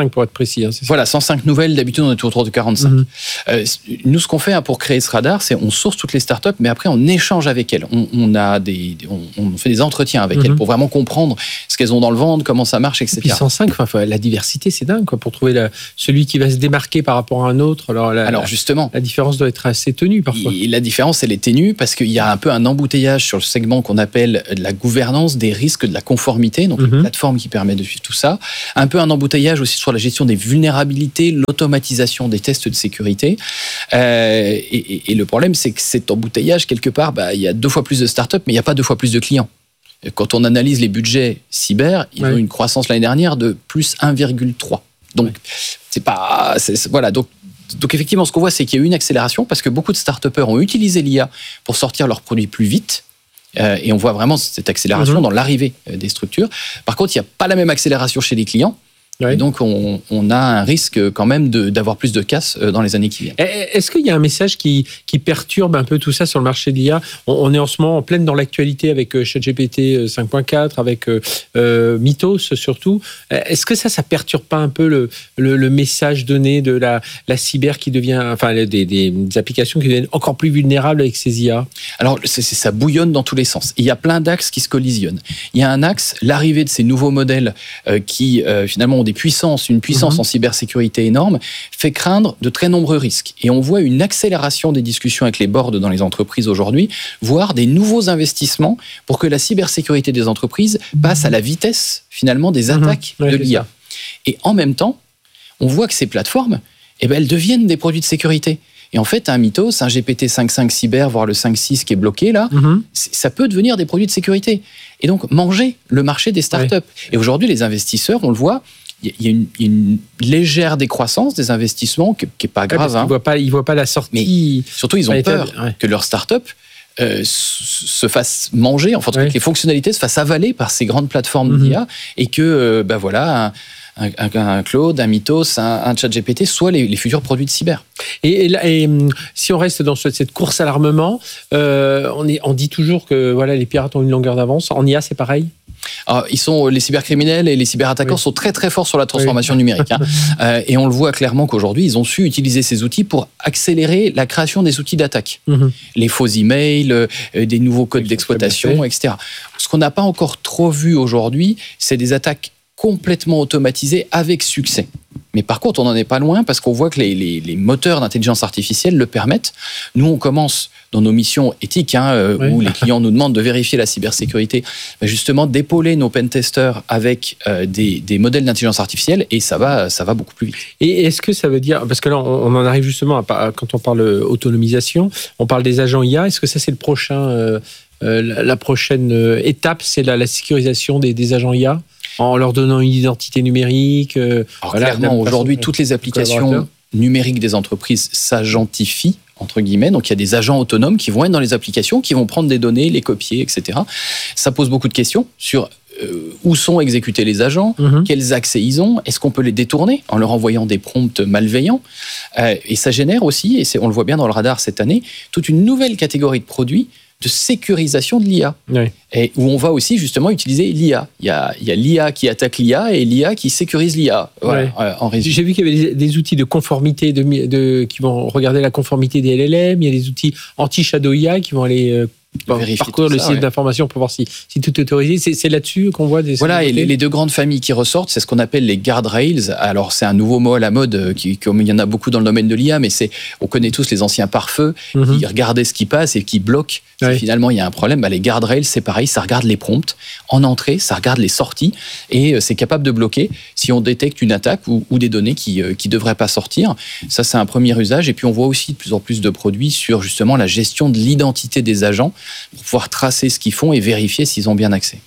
[SPEAKER 13] cinq pour être précis. Hein,
[SPEAKER 12] voilà, cent cinq nouvelles, d'habitude on est autour de quarante-cinq. Mm-hmm. Euh, nous, ce qu'on fait hein, pour créer ce radar, c'est on source toutes les startups, mais après on échange avec elles. On, on, a des, on, on fait des entretiens avec mm-hmm. elles pour vraiment comprendre ce qu'elles ont dans le ventre, comment ça marche, et cetera.
[SPEAKER 13] Et puis cent cinq, enfin, la diversité, c'est dingue, quoi, pour trouver la, celui qui va se démarquer par rapport à un autre. Alors, la,
[SPEAKER 12] alors justement,
[SPEAKER 13] la différence doit être assez ténue parfois.
[SPEAKER 12] Et la différence, elle est ténue parce qu'il y a un peu un embouteillage sur le segment qu'on appelle la gouvernance des risques de la conformité, donc mm-hmm. une plateforme qui permet de suivre tout ça. Un peu un embouteillage aussi sur la gestion des vulnérabilités, l'automatisation des tests de sécurité. Euh, et, et, et le problème, c'est que cet embouteillage, quelque part, bah, il y a deux fois plus de startups, mais il n'y a pas deux fois plus de clients. Quand on analyse les budgets cyber, ils ouais. ont une croissance l'année dernière de plus un virgule trois. Donc, ouais. c'est pas... C'est, c'est, voilà, donc, donc effectivement, ce qu'on voit, c'est qu'il y a eu une accélération parce que beaucoup de start-upers ont utilisé l'I A pour sortir leurs produits plus vite. Euh, et on voit vraiment cette accélération mmh. dans l'arrivée des structures. Par contre, il n'y a pas la même accélération chez les clients. Oui. Et donc, on, on a un risque quand même de, d'avoir plus de casse dans les années qui viennent.
[SPEAKER 13] Est-ce qu'il y a un message qui, qui perturbe un peu tout ça sur le marché de l'I A ? on, on est en ce moment en pleine dans l'actualité avec ChatGPT cinq point quatre, avec euh, Mythos surtout. Est-ce que ça, ça perturbe pas un peu le, le, le message donné de la, la cyber qui devient, enfin, des, des, des applications qui deviennent encore plus vulnérables avec ces I A ?
[SPEAKER 12] Alors, c'est, c'est, ça bouillonne dans tous les sens. Il y a plein d'axes qui se collisionnent. Il y a un axe, l'arrivée de ces nouveaux modèles euh, qui, euh, finalement, des puissances, une puissance mmh. en cybersécurité énorme, fait craindre de très nombreux risques. Et on voit une accélération des discussions avec les boards dans les entreprises aujourd'hui, voire des nouveaux investissements pour que la cybersécurité des entreprises passe à la vitesse, finalement, des attaques mmh. ouais, de l'I A. Et en même temps, on voit que ces plateformes, eh ben, elles deviennent des produits de sécurité. Et en fait, un Mythos, un G P T cinq point cinq cyber, voire le cinq point six qui est bloqué là, mmh. ça peut devenir des produits de sécurité. Et donc, manger le marché des startups. Ouais. Et aujourd'hui, les investisseurs, on le voit, il y a une, une légère décroissance des investissements qui n'est pas grave.
[SPEAKER 13] Ouais,
[SPEAKER 12] hein.
[SPEAKER 13] Ils ne voient pas, ils voient pas la sortie.
[SPEAKER 12] Mais surtout, ils ont peur ouais. que leur start-up euh, se fasse manger, enfin, en tout cas, ouais. que les fonctionnalités se fassent avaler par ces grandes plateformes mmh. d'I A et que, euh, ben voilà, un, un, un Claude, un Mythos, un, un ChatGPT soient les, les futurs produits de cyber.
[SPEAKER 13] Et, et, là, et si on reste dans cette course à l'armement, euh, on, est, on dit toujours que voilà, les pirates ont une longueur d'avance. En I A, c'est pareil ?
[SPEAKER 12] Alors, ils sont, les cybercriminels et les cyberattaquants oui. sont très très forts sur la transformation oui. numérique. Hein. euh, et on le voit clairement qu'aujourd'hui, ils ont su utiliser ces outils pour accélérer la création des outils d'attaque. Mm-hmm. Les faux emails, euh, des nouveaux codes oui, d'exploitation, et cetera. Ce qu'on n'a pas encore trop vu aujourd'hui, c'est des attaques complètement automatisées avec succès. Mais par contre, on n'en est pas loin parce qu'on voit que les, les, les moteurs d'intelligence artificielle le permettent. Nous, on commence dans nos missions éthiques, hein, euh, oui. où les clients nous demandent de vérifier la cybersécurité, bah justement d'épauler nos pentesters avec euh, des, des modèles d'intelligence artificielle et ça va, ça va beaucoup plus vite.
[SPEAKER 13] Et est-ce que ça veut dire, parce que là, on en arrive justement, à, quand on parle autonomisation, on parle des agents I A, est-ce que ça, c'est le prochain, euh, euh, la prochaine étape, c'est la, la sécurisation des, des agents I A ? En leur donnant une identité numérique. Euh,
[SPEAKER 12] Alors voilà, clairement, aujourd'hui, toutes les applications numériques des entreprises s'agentifient, entre guillemets. Donc, il y a des agents autonomes qui vont être dans les applications, qui vont prendre des données, les copier, et cetera. Ça pose beaucoup de questions sur euh, où sont exécutés les agents, mm-hmm. quels accès ils ont, est-ce qu'on peut les détourner en leur envoyant des prompts malveillants. Euh, et ça génère aussi, et c'est, on le voit bien dans le radar cette année, toute une nouvelle catégorie de produits de sécurisation de l'I A. Oui. Et où on va aussi justement utiliser l'I A. Il y a, il y a l'I A qui attaque l'I A et l'I A qui sécurise l'I A. Voilà, oui. euh, en résumé.
[SPEAKER 13] J'ai vu qu'il y avait des, des outils de conformité de, de, qui vont regarder la conformité des L L M. Il y a des outils anti-shadow I A qui vont aller euh, parcourir le ça, site ouais. d'information pour voir si, si tout est autorisé. C'est, c'est là-dessus qu'on voit des...
[SPEAKER 12] Voilà, et les, les deux grandes familles qui ressortent, c'est ce qu'on appelle les guardrails. Alors, c'est un nouveau mot à la mode, qui, comme il y en a beaucoup dans le domaine de l'I A, mais c'est, on connaît tous les anciens pare-feux mm-hmm. qui regardaient ce qui passe et qui bloquent. Ouais. Finalement, il y a un problème. Bah, les guardrails, c'est pareil, ça regarde les prompts en entrée, ça regarde les sorties et c'est capable de bloquer si on détecte une attaque ou, ou des données qui ne qui devraient pas sortir. Ça, c'est un premier usage. Et puis, on voit aussi de plus en plus de produits sur justement la gestion de l'identité des agents pour pouvoir tracer ce qu'ils font et vérifier s'ils ont bien accès.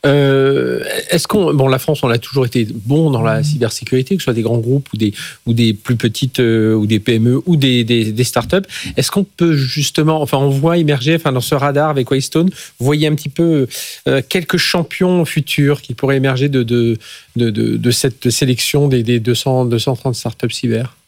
[SPEAKER 13] Euh, est-ce qu'on, bon, la France, on a toujours été bon dans la cybersécurité, que ce soit des grands groupes ou des, ou des plus petites, euh, ou des P M E ou des, des, des startups. Est-ce qu'on peut justement, enfin, on voit émerger, enfin, dans ce radar avec Waystone, vous voyez un petit peu euh, quelques champions futurs qui pourraient émerger de, de, de, de, de cette sélection des, des deux cents, deux cent trente startups cyber?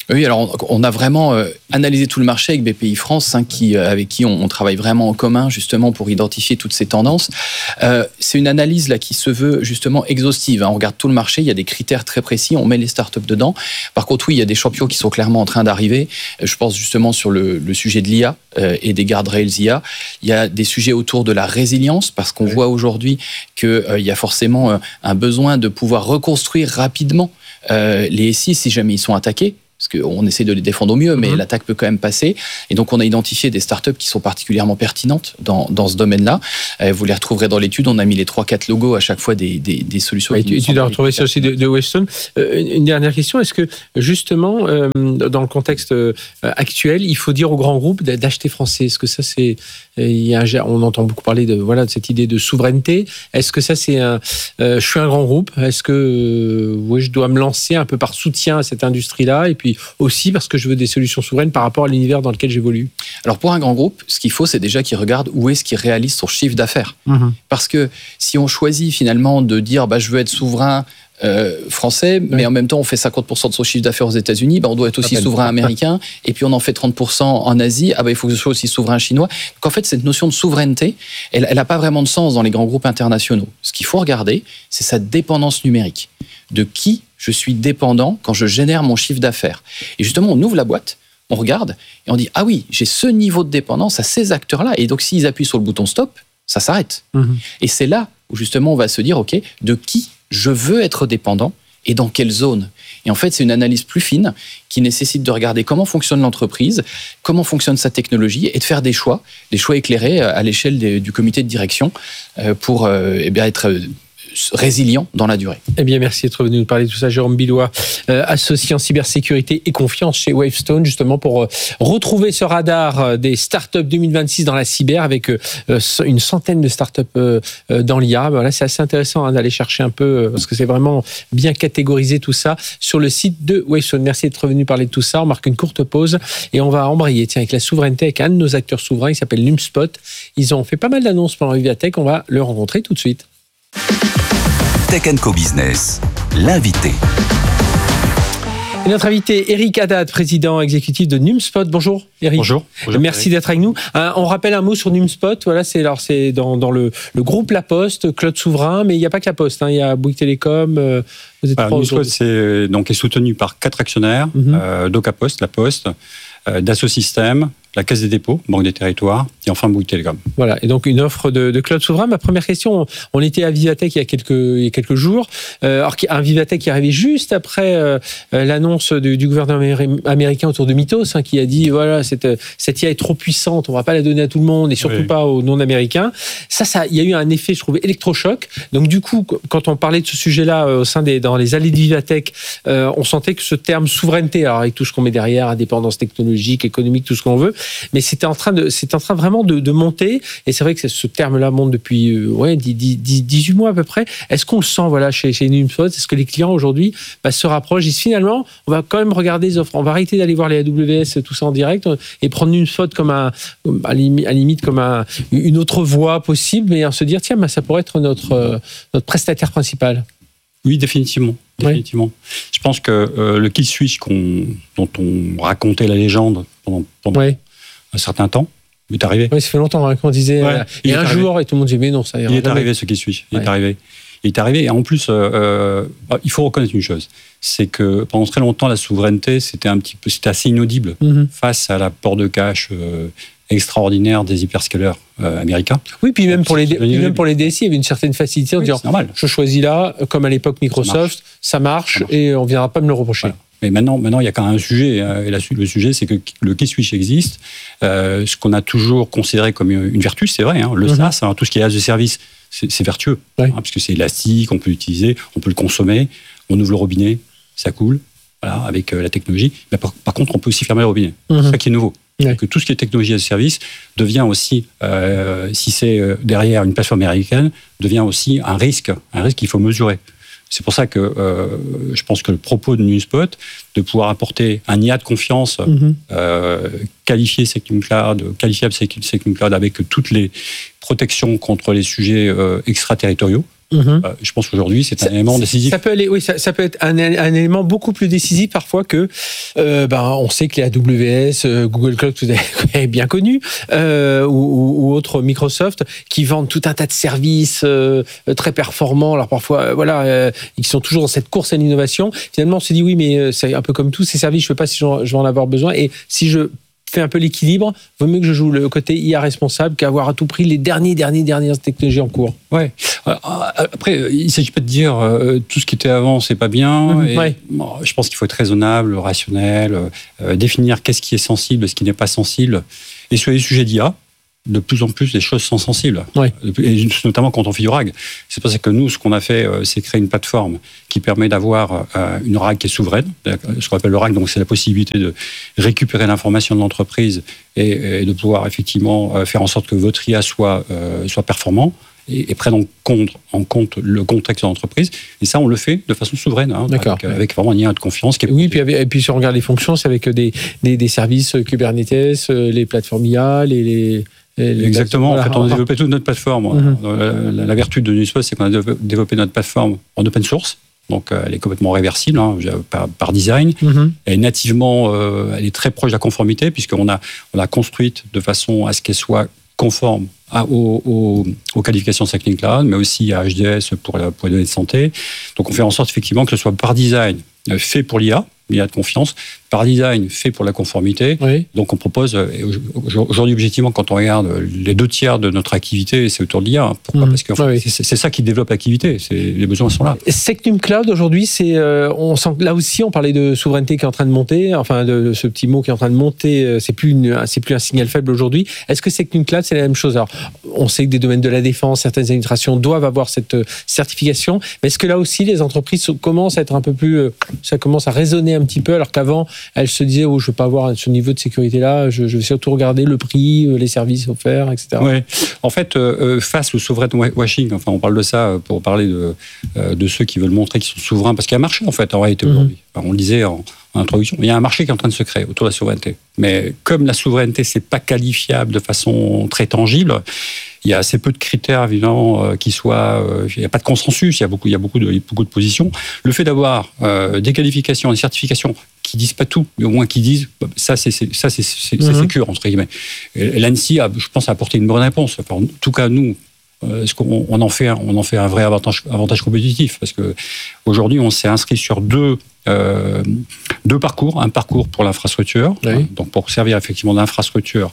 [SPEAKER 12] Oui, alors on a vraiment euh, analysé tout le marché avec B P I France, hein, qui, euh, avec qui on, on travaille vraiment en commun justement pour identifier toutes ces tendances. Euh, c'est une analyse là qui se veut justement exhaustive. Hein. On regarde tout le marché, il y a des critères très précis, on met les startups dedans. Par contre, oui, il y a des champions qui sont clairement en train d'arriver. Je pense justement sur le, le sujet de l'I A euh, et des guardrails I A. Il y a des sujets autour de la résilience parce qu'on oui. voit aujourd'hui qu'il euh, y a forcément euh, un besoin de pouvoir reconstruire rapidement euh, les S I si jamais ils sont attaqués. Parce qu'on essaie de les défendre au mieux, mais mmh. l'attaque peut quand même passer. Et donc, on a identifié des startups qui sont particulièrement pertinentes dans, dans ce domaine-là. Euh, vous les retrouverez dans l'étude. On a mis les trois quatre logos à chaque fois des, des, des solutions.
[SPEAKER 13] Et tu, tu dois retrouver ça aussi de, de Wavestone. Euh, une dernière question. Est-ce que, justement, euh, dans le contexte euh, actuel, il faut dire aux grands groupes d'acheter français? Est-ce que ça, c'est... Il y a un, on entend beaucoup parler de, voilà, de cette idée de souveraineté. Est-ce que ça, c'est un... Euh, je suis un grand groupe. Est-ce que euh, oui, je dois me lancer un peu par soutien à cette industrie-là? Et puis, aussi parce que je veux des solutions souveraines par rapport à l'univers dans lequel j'évolue.
[SPEAKER 12] Alors pour un grand groupe, ce qu'il faut, c'est déjà qu'il regarde où est-ce qu'il réalise son chiffre d'affaires. Mmh. Parce que si on choisit finalement de dire bah, je veux être souverain euh, français, oui. mais en même temps on fait cinquante pour cent de son chiffre d'affaires aux États-Unis, bah, on doit être aussi souverain américain, et puis on en fait trente pour cent en Asie, ah bah, il faut que je sois aussi souverain chinois. Donc en fait, cette notion de souveraineté, elle n'a pas vraiment de sens dans les grands groupes internationaux. Ce qu'il faut regarder, c'est sa dépendance numérique. De qui je suis dépendant quand je génère mon chiffre d'affaires. Et justement, on ouvre la boîte, on regarde, et on dit, ah oui, j'ai ce niveau de dépendance à ces acteurs-là. Et donc, s'ils appuient sur le bouton stop, ça s'arrête. Mmh. Et c'est là où, justement, on va se dire, OK, de qui je veux être dépendant et dans quelle zone? Et en fait, c'est une analyse plus fine qui nécessite de regarder comment fonctionne l'entreprise, comment fonctionne sa technologie et de faire des choix, des choix éclairés à l'échelle des, du comité de direction pour euh, eh bien, être résilient dans la durée.
[SPEAKER 13] Eh bien, merci d'être venu nous parler de tout ça. Jérôme Billois, euh, associé en cybersécurité et confiance chez Wavestone, justement pour euh, retrouver ce radar euh, des startups deux mille vingt-six dans la cyber avec euh, une centaine de startups euh, euh, dans l'I A. Voilà, c'est assez intéressant hein, d'aller chercher un peu, euh, parce que c'est vraiment bien catégorisé tout ça sur le site de Wavestone. Merci d'être venu parler de tout ça. On marque une courte pause et on va embrayer tiens, avec la souveraineté, avec un de nos acteurs souverains, il s'appelle Numspot. Ils ont fait pas mal d'annonces pendant Vivatech. On va le rencontrer tout de suite.
[SPEAKER 6] Tech and Co Business, l'invité.
[SPEAKER 13] Et notre invité, Eric Haddad, président exécutif de Numspot. Bonjour, Eric.
[SPEAKER 14] Bonjour. Bonjour
[SPEAKER 13] Merci
[SPEAKER 14] Eric.
[SPEAKER 13] d'être avec nous. Euh, on rappelle un mot sur Numspot. Voilà, c'est alors c'est dans, dans le, le groupe La Poste, Cloud Souverain, mais il n'y a pas que La Poste. Hein, il y a Bouygues Télécom. Euh, vous êtes
[SPEAKER 14] Alors, Numspot, c'est donc est soutenu par quatre actionnaires mm-hmm. euh, Doca Post, La Poste, euh, Dassault Systèmes, la Caisse des dépôts, Banque des territoires, et enfin Bouygues Télécom.
[SPEAKER 13] Voilà, et donc une offre de, de cloud souverain. Ma première question, on était à Vivatech il y a quelques, il y a quelques jours, euh, alors un Vivatech qui est arrivé juste après euh, l'annonce du, du gouvernement américain autour de Mythos, hein, qui a dit, voilà, cette, cette I A est trop puissante, on ne va pas la donner à tout le monde, et surtout oui. pas aux non-américains. Ça, ça, il y a eu un effet, je trouve, électrochoc. Donc du coup, quand on parlait de ce sujet-là euh, au sein des, dans les allées de Vivatech, euh, on sentait que ce terme souveraineté, alors avec tout ce qu'on met derrière, indépendance technologique, économique, tout ce qu'on veut, mais c'était en train de, c'était en train vraiment de, de monter. Et c'est vrai que ce terme-là monte depuis euh, ouais, dix-huit mois à peu près. Est-ce qu'on le sent voilà, chez, chez Numspot? Est-ce que les clients aujourd'hui bah, se rapprochent, disent finalement, on va quand même regarder les offres, on va arrêter d'aller voir les A W S, tout ça en direct, et prendre Numspot comme un, à la limite comme un, une autre voie possible, mais se dire, tiens, bah, ça pourrait être notre, euh, notre prestataire principal.
[SPEAKER 14] Oui, définitivement. définitivement. Oui. Je pense que euh, le kill switch qu'on, dont on racontait la légende pendant, pendant oui. un certain temps, il est arrivé.
[SPEAKER 13] Oui, ça fait longtemps hein, qu'on disait, ouais, euh, il y a un arrivé. jour, et tout le monde disait, mais non, ça ira.
[SPEAKER 14] Il est arrivé, ce kill switch. Il ouais. est arrivé. Il est arrivé. Et en plus, euh, euh, il faut reconnaître une chose, c'est que pendant très longtemps, la souveraineté, c'était un petit peu, c'était assez inaudible mm-hmm. face à l'apport de cash euh, extraordinaire des hyperscalers euh, américains.
[SPEAKER 13] Oui, puis même pour, les, puis même pour les D S I, il y avait une certaine facilité en oui, disant, je choisis là, comme à l'époque Microsoft, ça marche, ça marche, ça marche. Et on ne viendra pas me le reprocher. Voilà.
[SPEAKER 14] Mais maintenant, maintenant, il y a quand même un sujet. Et là, le sujet, c'est que le key switch existe. Euh, ce qu'on a toujours considéré comme une vertu, c'est vrai. Hein, le mm-hmm. SaaS, hein, tout ce qui est as a service, c'est, c'est vertueux. Oui. Hein, parce que c'est élastique, on peut l'utiliser, on peut le consommer. On ouvre le robinet, ça coule, voilà, avec euh, la technologie. Mais par, par contre, on peut aussi fermer le robinet. Mm-hmm. C'est ça qui est nouveau. Oui. Que tout ce qui est technologie as a service devient aussi, euh, si c'est euh, derrière une plateforme américaine, devient aussi un risque, un risque qu'il faut mesurer. C'est pour ça que euh, je pense que le propos de Numspot, de pouvoir apporter un I A de confiance, mm-hmm. euh, qualifier SecNumCloud, qualifiable SecNumCloud avec toutes les protections contre les sujets euh, extraterritoriaux, Mmh. Euh, je pense qu'aujourd'hui, c'est un ça, élément décisif.
[SPEAKER 13] Ça peut aller, oui, ça, ça peut être un, un élément beaucoup plus décisif parfois que, euh, ben, on sait que les A W S, euh, Google Cloud, vous avez bien connu, euh, ou, ou autres Microsoft, qui vendent tout un tas de services euh, très performants. Alors parfois, euh, voilà, euh, ils sont toujours dans cette course à l'innovation. Finalement, on se dit oui, mais euh, c'est un peu comme tous ces services. Je ne sais pas si je vais en avoir besoin. Et si je fais un peu l'équilibre, vaut mieux que je joue le côté I A responsable qu'avoir à tout prix les derniers, derniers, dernières technologies en cours.
[SPEAKER 14] Ouais. Après, il ne s'agit pas de dire euh, tout ce qui était avant, c'est pas bien.
[SPEAKER 13] Mmh,
[SPEAKER 14] et,
[SPEAKER 13] ouais.
[SPEAKER 14] bon, je pense qu'il faut être raisonnable, rationnel, euh, définir qu'est-ce qui est sensible, ce qui n'est pas sensible. Et sur les sujets d'I A, de plus en plus, les choses sont sensibles.
[SPEAKER 13] Ouais.
[SPEAKER 14] Et notamment quand on fait du R A G. C'est pour ça que nous, ce qu'on a fait, c'est créer une plateforme qui permet d'avoir une R A G qui est souveraine. Ce qu'on appelle le R A G, donc c'est la possibilité de récupérer l'information de l'entreprise et, et de pouvoir effectivement faire en sorte que votre I A soit, euh, soit performant et, et prenne en compte, en compte le contexte de l'entreprise. Et ça, on le fait de façon souveraine, hein,
[SPEAKER 13] D'accord.
[SPEAKER 14] Avec, avec vraiment un I A de confiance. Qui est
[SPEAKER 13] oui, puis avec, et puis si on regarde les fonctions, c'est avec des, des, des services Kubernetes, les plateformes I A, les... les...
[SPEAKER 14] Exactement. Voilà. En fait, on a développé toute notre plateforme.
[SPEAKER 13] Mm-hmm.
[SPEAKER 14] La, la vertu de NewsPost, c'est qu'on a développé notre plateforme en open source. Donc, elle est complètement réversible hein, par, par design.
[SPEAKER 13] Mm-hmm.
[SPEAKER 14] Elle est nativement, euh, elle est très proche de la conformité puisqu'on a, on l'a construite de façon à ce qu'elle soit conforme à, aux, aux, aux qualifications Second Cloud, mais aussi à H D S pour, la, pour les données de santé. Donc, on fait en sorte effectivement que ce soit par design fait pour l'I A, l'I A de confiance, par design fait pour la conformité.
[SPEAKER 13] Oui.
[SPEAKER 14] Donc on propose, aujourd'hui objectivement, quand on regarde les deux tiers de notre activité, c'est autour de l'I A. Pourquoi ? Mmh. Parce que en fait, oui. c'est, c'est ça qui développe l'activité, c'est, les besoins sont là.
[SPEAKER 13] Secnum Cloud, aujourd'hui, c'est, euh, on sent, là aussi, on parlait de souveraineté qui est en train de monter, enfin de, de ce petit mot qui est en train de monter, c'est plus, une, c'est plus un signal faible aujourd'hui. Est-ce que Secnum Cloud, c'est la même chose ? Alors, on sait que des domaines de la défense, certaines administrations doivent avoir cette certification, mais est-ce que là aussi, les entreprises commencent à être un peu plus, ça commence à résonner un petit peu, alors qu'avant, elles se disaient, oh, je ne veux pas avoir ce niveau de sécurité-là, je, je vais surtout regarder le prix, les services offerts, et cetera.
[SPEAKER 14] Oui, en fait, euh, face au sovereign washing, enfin, on parle de ça pour parler de, euh, de ceux qui veulent montrer qu'ils sont souverains, parce qu'il y a un marché, en fait, en réalité, aujourd'hui. Mm-hmm. Enfin, on le disait en, en introduction, il y a un marché qui est en train de se créer autour de la souveraineté. Mais comme la souveraineté, ce n'est pas qualifiable de façon très tangible, il y a assez peu de critères, évidemment, euh, qui soient... Euh, il n'y a pas de consensus, il y a beaucoup, il y a beaucoup, de, beaucoup de positions. Le fait d'avoir euh, des qualifications, des certifications qui disent pas tout, mais au moins qui disent ça, c'est, c'est, ça, c'est, c'est, mm-hmm. c'est sécure, entre guillemets. Et l'ANSSI, a, je pense, a apporté une bonne réponse. Enfin, en tout cas, nous, euh, on, on, en fait, on en fait un vrai avantage, avantage compétitif, parce qu'aujourd'hui, on s'est inscrit sur deux... Euh, deux parcours, un parcours pour l'infrastructure,
[SPEAKER 13] oui.
[SPEAKER 14] hein, donc pour servir effectivement d'infrastructure,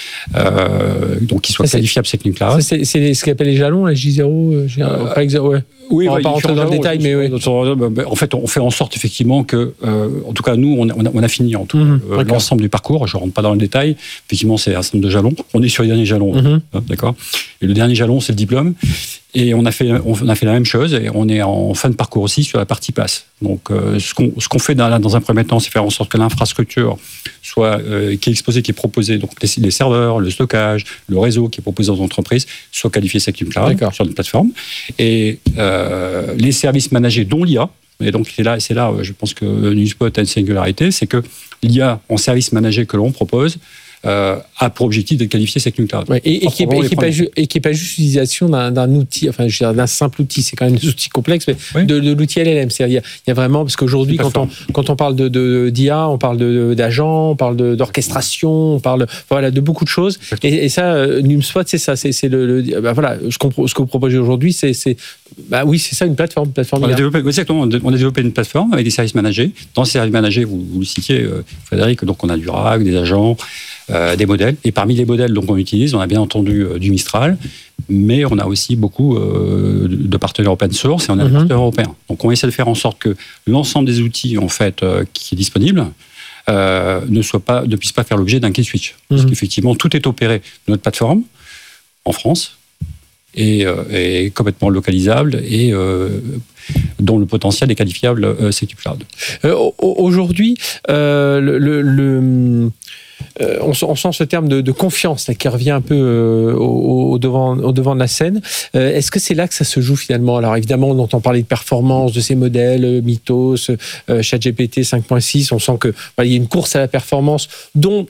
[SPEAKER 14] euh, donc qui soit ça, qualifiable Secnum Cloud.
[SPEAKER 13] C'est, c'est ce qu'on appelle les jalons, la J zéro, euh, euh, pas exa- ouais.
[SPEAKER 14] Oui,
[SPEAKER 13] on va
[SPEAKER 14] ouais,
[SPEAKER 13] pas rentrer dans le détail, mais oui.
[SPEAKER 14] En fait, on fait en sorte effectivement que, euh, en tout cas, nous, on a, on a fini en tout
[SPEAKER 13] mmh,
[SPEAKER 14] euh, l'ensemble du parcours. Je ne rentre pas dans le détail. Effectivement, c'est un certain nombre de jalons. On est sur les derniers jalons,
[SPEAKER 13] mmh.
[SPEAKER 14] hein, d'accord. Et le dernier jalon, c'est le diplôme. Et on a fait, on a fait la même chose. Et on est en fin de parcours aussi sur la partie pass. Donc, euh, ce qu'on, ce qu'on fait dans, dans un premier temps, c'est faire en sorte que l'infrastructure soit euh, qui est exposée, qui est proposée, donc les, les serveurs, le stockage, le réseau qui est proposé aux entreprises, soit qualifié Secnum Cloud sur une plateforme. Et euh, les services managés, dont l'I A. Et donc, c'est là, c'est là, je pense que NewsPost a une singularité, c'est que l'I A en service managé que l'on propose euh, a pour objectif de qualifier Secnum Cloud.
[SPEAKER 13] Ouais, et, et, qui n'est pas, pas juste l'utilisation d'un, d'un outil, enfin, je veux dire, d'un simple outil, c'est quand même des outils complexes, mais oui. de, de l'outil L L M. C'est-à-dire, il y a vraiment, parce qu'aujourd'hui, quand on, quand on parle de, de, d'I A, on parle de, d'agents, on parle de, d'orchestration, on parle voilà, de beaucoup de choses. Et, et ça, euh, NewsPost, c'est ça. C'est, c'est le, le bah, voilà, ce, qu'on, ce que vous proposez aujourd'hui, c'est, c'est bah oui, c'est ça, une plateforme. Une plateforme
[SPEAKER 14] on, a développé, exactement, on a développé une plateforme avec des services managés. Dans ces services managés, vous, vous le citiez, euh, Frédéric, donc on a du R A G, des agents, euh, des modèles. Et parmi les modèles donc, qu'on utilise, on a bien entendu euh, du Mistral, mais on a aussi beaucoup euh, de partenaires open source et on a mm-hmm. des partenaires européens. Donc on essaie de faire en sorte que l'ensemble des outils en fait, euh, qui est disponible euh, ne, soit pas, ne puisse pas faire l'objet d'un key switch. Mm-hmm. Parce qu'effectivement, tout est opéré de notre plateforme en France. Et, euh, et complètement localisable et euh, dont le potentiel est qualifiable euh, Secnum Cloud.
[SPEAKER 13] Euh, aujourd'hui, euh, le, le, le euh, on, on sent ce terme de, de confiance là, qui revient un peu euh, au, au, devant, au devant de la scène. Euh, est-ce que c'est là que ça se joue finalement ? Alors évidemment, on entend parler de performance de ces modèles, euh, Mythos, euh, ChatGPT cinq point six. On sent que voilà, il y a une course à la performance dont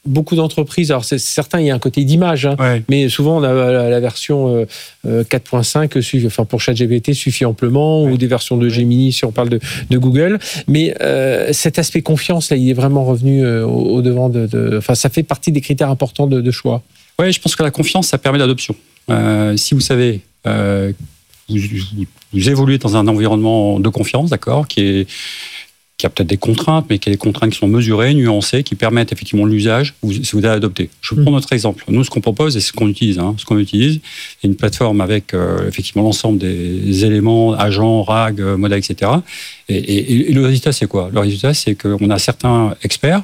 [SPEAKER 13] beaucoup d'entreprises, alors c'est certain, il y a un côté d'image, hein, ouais. mais souvent on a la, la version euh, quatre point cinq, suffit, enfin pour ChatGPT suffit amplement, ouais. ou des versions de Gemini si on parle de, de Google. Mais euh, cet aspect confiance, là, il est vraiment revenu euh, au, au devant de, de. Enfin, ça fait partie des critères importants de, de choix.
[SPEAKER 14] Oui, je pense que la confiance, ça permet l'adoption. Euh, si vous savez, euh, vous, vous, vous évoluez dans un environnement de confiance, d'accord, qui est qui a peut-être des contraintes, mais qui a des contraintes qui sont mesurées, nuancées, qui permettent effectivement l'usage, vous, si vous allez adopter. Je prends notre exemple. Nous, ce qu'on propose et ce qu'on utilise, hein, ce qu'on utilise, c'est une plateforme avec euh, effectivement l'ensemble des éléments, agents, R A G, modèles, et cetera. Et, et, et le résultat, c'est quoi? Le résultat, c'est qu'on a certains experts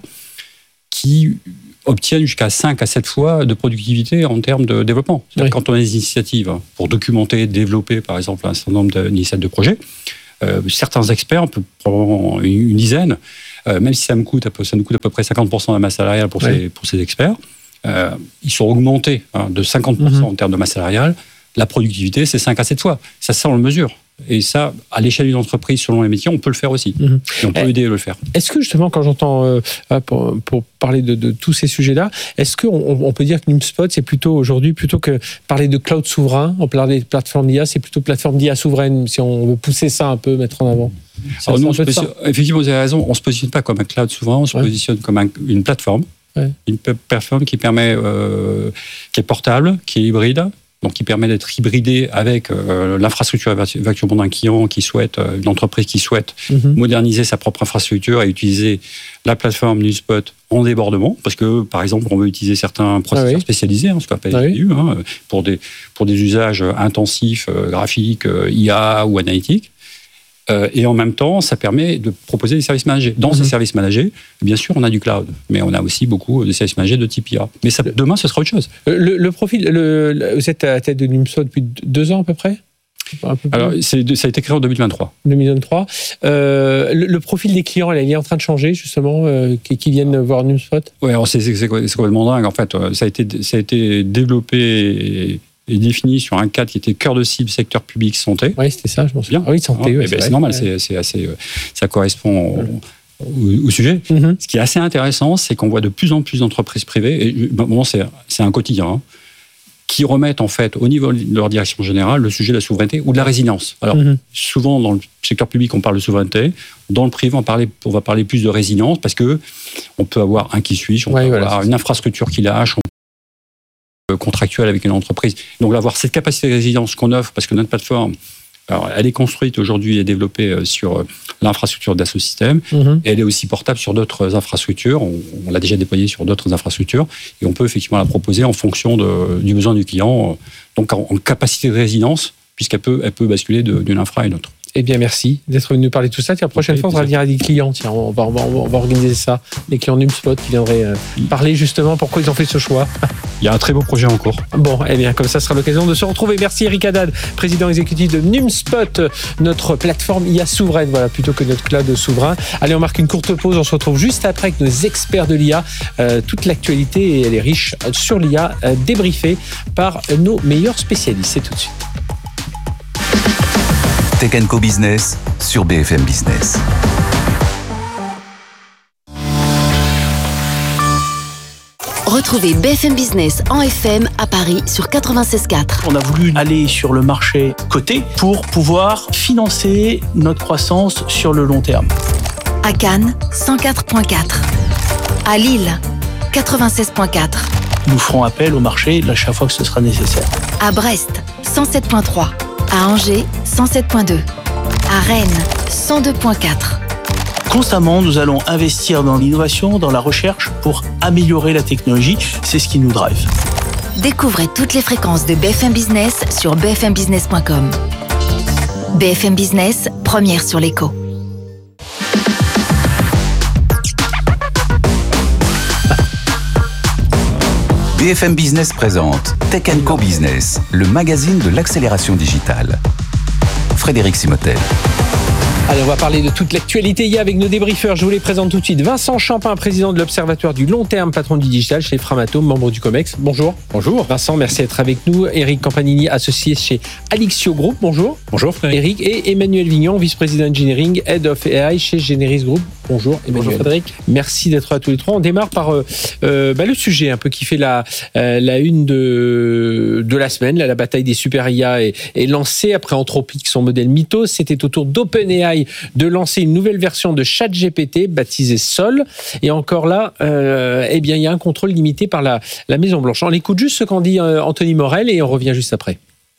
[SPEAKER 14] qui obtiennent jusqu'à cinq à sept fois de productivité en termes de développement. Oui. Quand on a des initiatives pour documenter, développer, par exemple, un certain nombre d'initiatives de projets, Euh, certains experts, on peut prendre une, une dizaine, euh, même si ça me coûte, ça nous coûte à peu près cinquante pour cent de la masse salariale pour, ouais. ces, pour ces experts, euh, ils sont augmentés hein, de cinquante pour cent mm-hmm. en termes de masse salariale. La productivité, c'est cinq à sept fois. Ça, ça, on le mesure. Et ça, à l'échelle d'une entreprise, selon les métiers, on peut le faire aussi. Mmh. Et on peut eh, aider à le faire.
[SPEAKER 13] Est-ce que justement, quand j'entends, euh, pour, pour parler de, de tous ces sujets-là, est-ce qu'on on peut dire que NumSpot, c'est plutôt aujourd'hui, plutôt que parler de cloud souverain, on parle des plateformes d'I A, c'est plutôt plateforme d'I A souveraine, si on veut pousser ça un peu, mettre en avant?
[SPEAKER 14] Alors, nous, on se positionne, effectivement, vous avez raison, on ne se positionne pas comme un cloud souverain, on se ouais. positionne comme un, une plateforme. Ouais. Une plateforme qui permet, euh, qui est portable, qui est hybride, donc qui permet d'être hybridé avec euh, l'infrastructure éventuellement d'un client qui souhaite, euh, une entreprise qui souhaite mm-hmm. moderniser sa propre infrastructure et utiliser la plateforme NumSpot en débordement, parce que par exemple on veut utiliser certains processeurs ah oui. spécialisés, hein, ce qu'on appelle ah oui. hein, pour des pour des usages intensifs, euh, graphiques, euh, I A ou analytiques. Euh, et en même temps, ça permet de proposer des services managés. Dans mm-hmm. ces services managés, bien sûr, on a du cloud, mais on a aussi beaucoup de services managés de type I A. Mais ça, demain, ce sera autre chose.
[SPEAKER 13] Le, le profil, le, le, vous êtes à la tête de NumSpot depuis deux ans à peu près?
[SPEAKER 14] Un peu Alors, c'est, ça a été créé en deux mille vingt-trois.
[SPEAKER 13] deux mille vingt-trois. Euh, le, le profil des clients, là, il est en train de changer, justement, euh, qui, qui viennent voir NumSpot?
[SPEAKER 14] Oui, alors c'est, c'est, c'est complètement dingue. En fait, ça a été, ça a été développé et, et défini sur un cadre qui était cœur de cible, secteur public, santé.
[SPEAKER 13] Oui, c'était ça, je m'en souviens. Ah oui, santé,
[SPEAKER 14] ah,
[SPEAKER 13] oui,
[SPEAKER 14] c'est, ben, c'est normal, ouais. c'est, c'est assez, ça correspond au, au, au sujet. Mm-hmm. Ce qui est assez intéressant, c'est qu'on voit de plus en plus d'entreprises privées, et bon, c'est, c'est un quotidien, hein, qui remettent en fait au niveau de leur direction générale le sujet de la souveraineté ou de la résilience. Alors mm-hmm. souvent dans le secteur public on parle de souveraineté, dans le privé on, parler, on va parler plus de résilience parce que on peut avoir un qui suit, on ouais, peut voilà, avoir une infrastructure qui lâche, on contractuel avec une entreprise. Donc avoir cette capacité de résilience qu'on offre, parce que notre plateforme, alors, elle est construite aujourd'hui et développée sur l'infrastructure d'Assosystème, mm-hmm. et elle est aussi portable sur d'autres infrastructures. On, on l'a déjà déployée sur d'autres infrastructures, et on peut effectivement la proposer en fonction de, du besoin du client, donc en, en capacité de résilience, puisqu'elle peut, elle peut basculer de, d'une infra à une autre.
[SPEAKER 13] Eh bien, merci d'être venu nous parler de tout ça. Tiens, la prochaine okay, fois, on va venir à des clients. Tiens, on va, on va, on va organiser ça. Les clients NumSpot qui viendraient euh, parler justement pourquoi ils ont fait ce choix.
[SPEAKER 14] Il y a un très beau projet en cours.
[SPEAKER 13] Bon, eh bien, comme ça sera l'occasion de se retrouver. Merci Eric Haddad, président exécutif de NumSpot, notre plateforme I A souveraine, voilà, plutôt que notre cloud souverain. Allez, on marque une courte pause. On se retrouve juste après avec nos experts de l'I A. Euh, toute l'actualité, et elle est riche sur l'I A, euh, débriefée par nos meilleurs spécialistes. C'est tout de suite.
[SPEAKER 6] Tech and Co Business sur B F M Business.
[SPEAKER 15] Retrouvez B F M Business en F M à Paris sur quatre-vingt-seize virgule quatre.
[SPEAKER 16] On a voulu aller sur le marché coté pour pouvoir financer notre croissance sur le long terme.
[SPEAKER 15] À Cannes, cent quatre virgule quatre. À Lille, quatre-vingt-seize virgule quatre.
[SPEAKER 16] Nous ferons appel au marché à chaque fois que ce sera nécessaire.
[SPEAKER 15] À Brest, cent sept virgule trois. À Angers, cent sept virgule deux. À Rennes, cent deux virgule quatre.
[SPEAKER 16] Constamment, nous allons investir dans l'innovation, dans la recherche pour améliorer la technologie. C'est ce qui nous drive.
[SPEAKER 15] Découvrez toutes les fréquences de B F M Business sur b f m business point com. B F M Business, première sur l'écho.
[SPEAKER 6] B F M Business présente Tech and Co Business, le magazine de l'accélération digitale. Frédéric Simotel.
[SPEAKER 13] Allez, on va parler de toute l'actualité I A avec nos débriefeurs. Je vous les présente tout de suite. Vincent Champin, président de l'Observatoire du long terme, patron du digital chez Framatome, membre du COMEX. Bonjour.
[SPEAKER 17] Bonjour.
[SPEAKER 13] Vincent, merci d'être avec nous. Eric Campanini, associé chez Alixio Group. Bonjour.
[SPEAKER 17] Bonjour Frédéric.
[SPEAKER 13] Eric et Emmanuel Vignon, vice-président engineering, head of A I chez Generis Group. Bonjour Emmanuel.
[SPEAKER 17] Bonjour Frédéric.
[SPEAKER 13] Merci d'être là tous les trois. On démarre par euh, euh, bah, le sujet un peu qui fait la, euh, la une de, de la semaine. Là, la bataille des super I A est, est lancée après Anthropic, son modèle Mythos. C'était au tour d'OpenAI de lancer une nouvelle version de ChatGPT baptisée Sol. Et encore là, euh, eh bien, il y a un contrôle limité par la, la Maison-Blanche. On écoute juste ce qu'en dit euh, Anthony Morel et on revient juste après.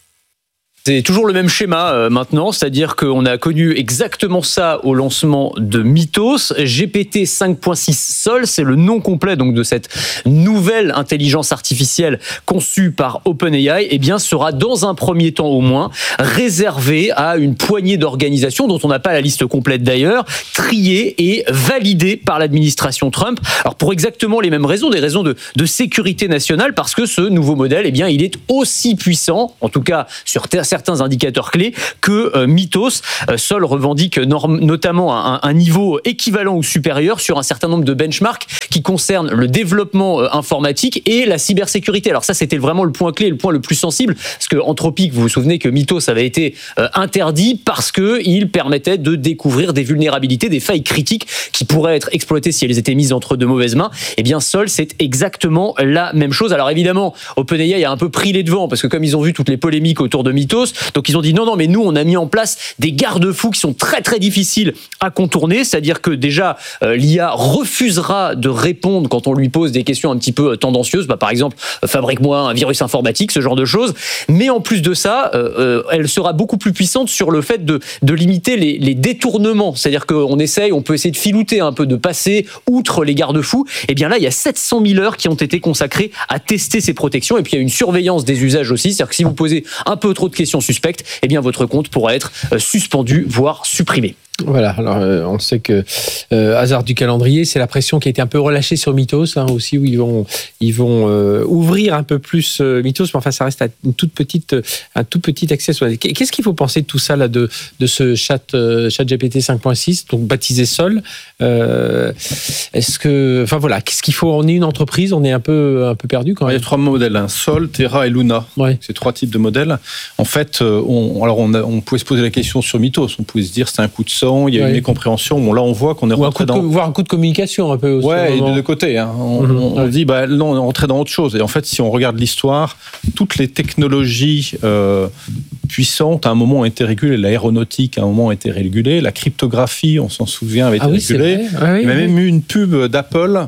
[SPEAKER 18] C'est toujours le même schéma euh, maintenant, c'est-à-dire qu'on a connu exactement ça au lancement de Mythos. G P T cinq point six Sol, c'est le nom complet donc de cette nouvelle intelligence artificielle conçue par OpenAI, eh bien sera dans un premier temps au moins réservé à une poignée d'organisations dont on n'a pas la liste complète d'ailleurs, triées et validées par l'administration Trump. Alors pour exactement les mêmes raisons, des raisons de, de sécurité nationale, parce que ce nouveau modèle, eh bien il est aussi puissant, en tout cas sur certains indicateurs clés, que euh, Mythos. Euh, Sol revendique norm- notamment un, un niveau équivalent ou supérieur sur un certain nombre de benchmarks qui concernent le développement euh, informatique et la cybersécurité. Alors ça, c'était vraiment le point clé, le point le plus sensible, parce que Anthropic, vous vous souvenez que Mythos avait été euh, interdit parce qu'il permettait de découvrir des vulnérabilités, des failles critiques qui pourraient être exploitées si elles étaient mises entre de mauvaises mains. Eh bien, Sol, c'est exactement la même chose. Alors évidemment, OpenAI a un peu pris les devants, parce que comme ils ont vu toutes les polémiques autour de Mythos, donc ils ont dit non, non, mais nous, on a mis en place des garde-fous qui sont très, très difficiles à contourner. C'est-à-dire que déjà, euh, l'I A refusera de répondre quand on lui pose des questions un petit peu tendancieuses. Bah, par exemple, euh, fabrique-moi un virus informatique, ce genre de choses. Mais en plus de ça, euh, euh, elle sera beaucoup plus puissante sur le fait de, de limiter les, les détournements. C'est-à-dire qu'on essaye, on peut essayer de filouter un peu, de passer outre les garde-fous. Et bien là, il y a sept cent mille heures qui ont été consacrées à tester ces protections. Et puis, il y a une surveillance des usages aussi. C'est-à-dire que si vous posez un peu trop de questions suspectes, eh bien votre compte pourra être suspendu, voire supprimé.
[SPEAKER 13] Voilà, alors euh, on sait que euh, hasard du calendrier, c'est la pression qui a été un peu relâchée sur Mythos hein, aussi, où ils vont ils vont euh, ouvrir un peu plus euh, Mythos, mais enfin ça reste à une toute petite un tout petit accès. Qu'est-ce qu'il faut penser de tout ça là, de de ce chat euh, ChatGPT cinq point six, donc baptisé Sol euh, Est-ce que, enfin voilà, qu'est-ce qu'il faut? On est une entreprise, on est un peu un peu perdu quand même.
[SPEAKER 17] Il y a trois modèles, hein, Sol, Terra et Luna. Ouais. C'est trois types de modèles. En fait, on alors on, a, on pouvait se poser la question sur Mythos, on pouvait se dire c'est un coup de sang. Il y a ouais. une mécompréhension. Bon, là, on voit qu'on est
[SPEAKER 13] Ou
[SPEAKER 17] rentré
[SPEAKER 13] un coup de,
[SPEAKER 17] dans...
[SPEAKER 13] voire un coup de communication un peu aussi.
[SPEAKER 17] Ouais, et de deux côtés. Hein. On, mm-hmm. on, on dit, bah, là, on est rentré dans autre chose. Et en fait, si on regarde l'histoire, toutes les technologies euh, puissantes, à un moment, ont été régulées. L'aéronautique, à un moment, a été régulée. La cryptographie, on s'en souvient, avait été ah oui, régulée. Ah oui, Il y a oui. même eu une pub d'Apple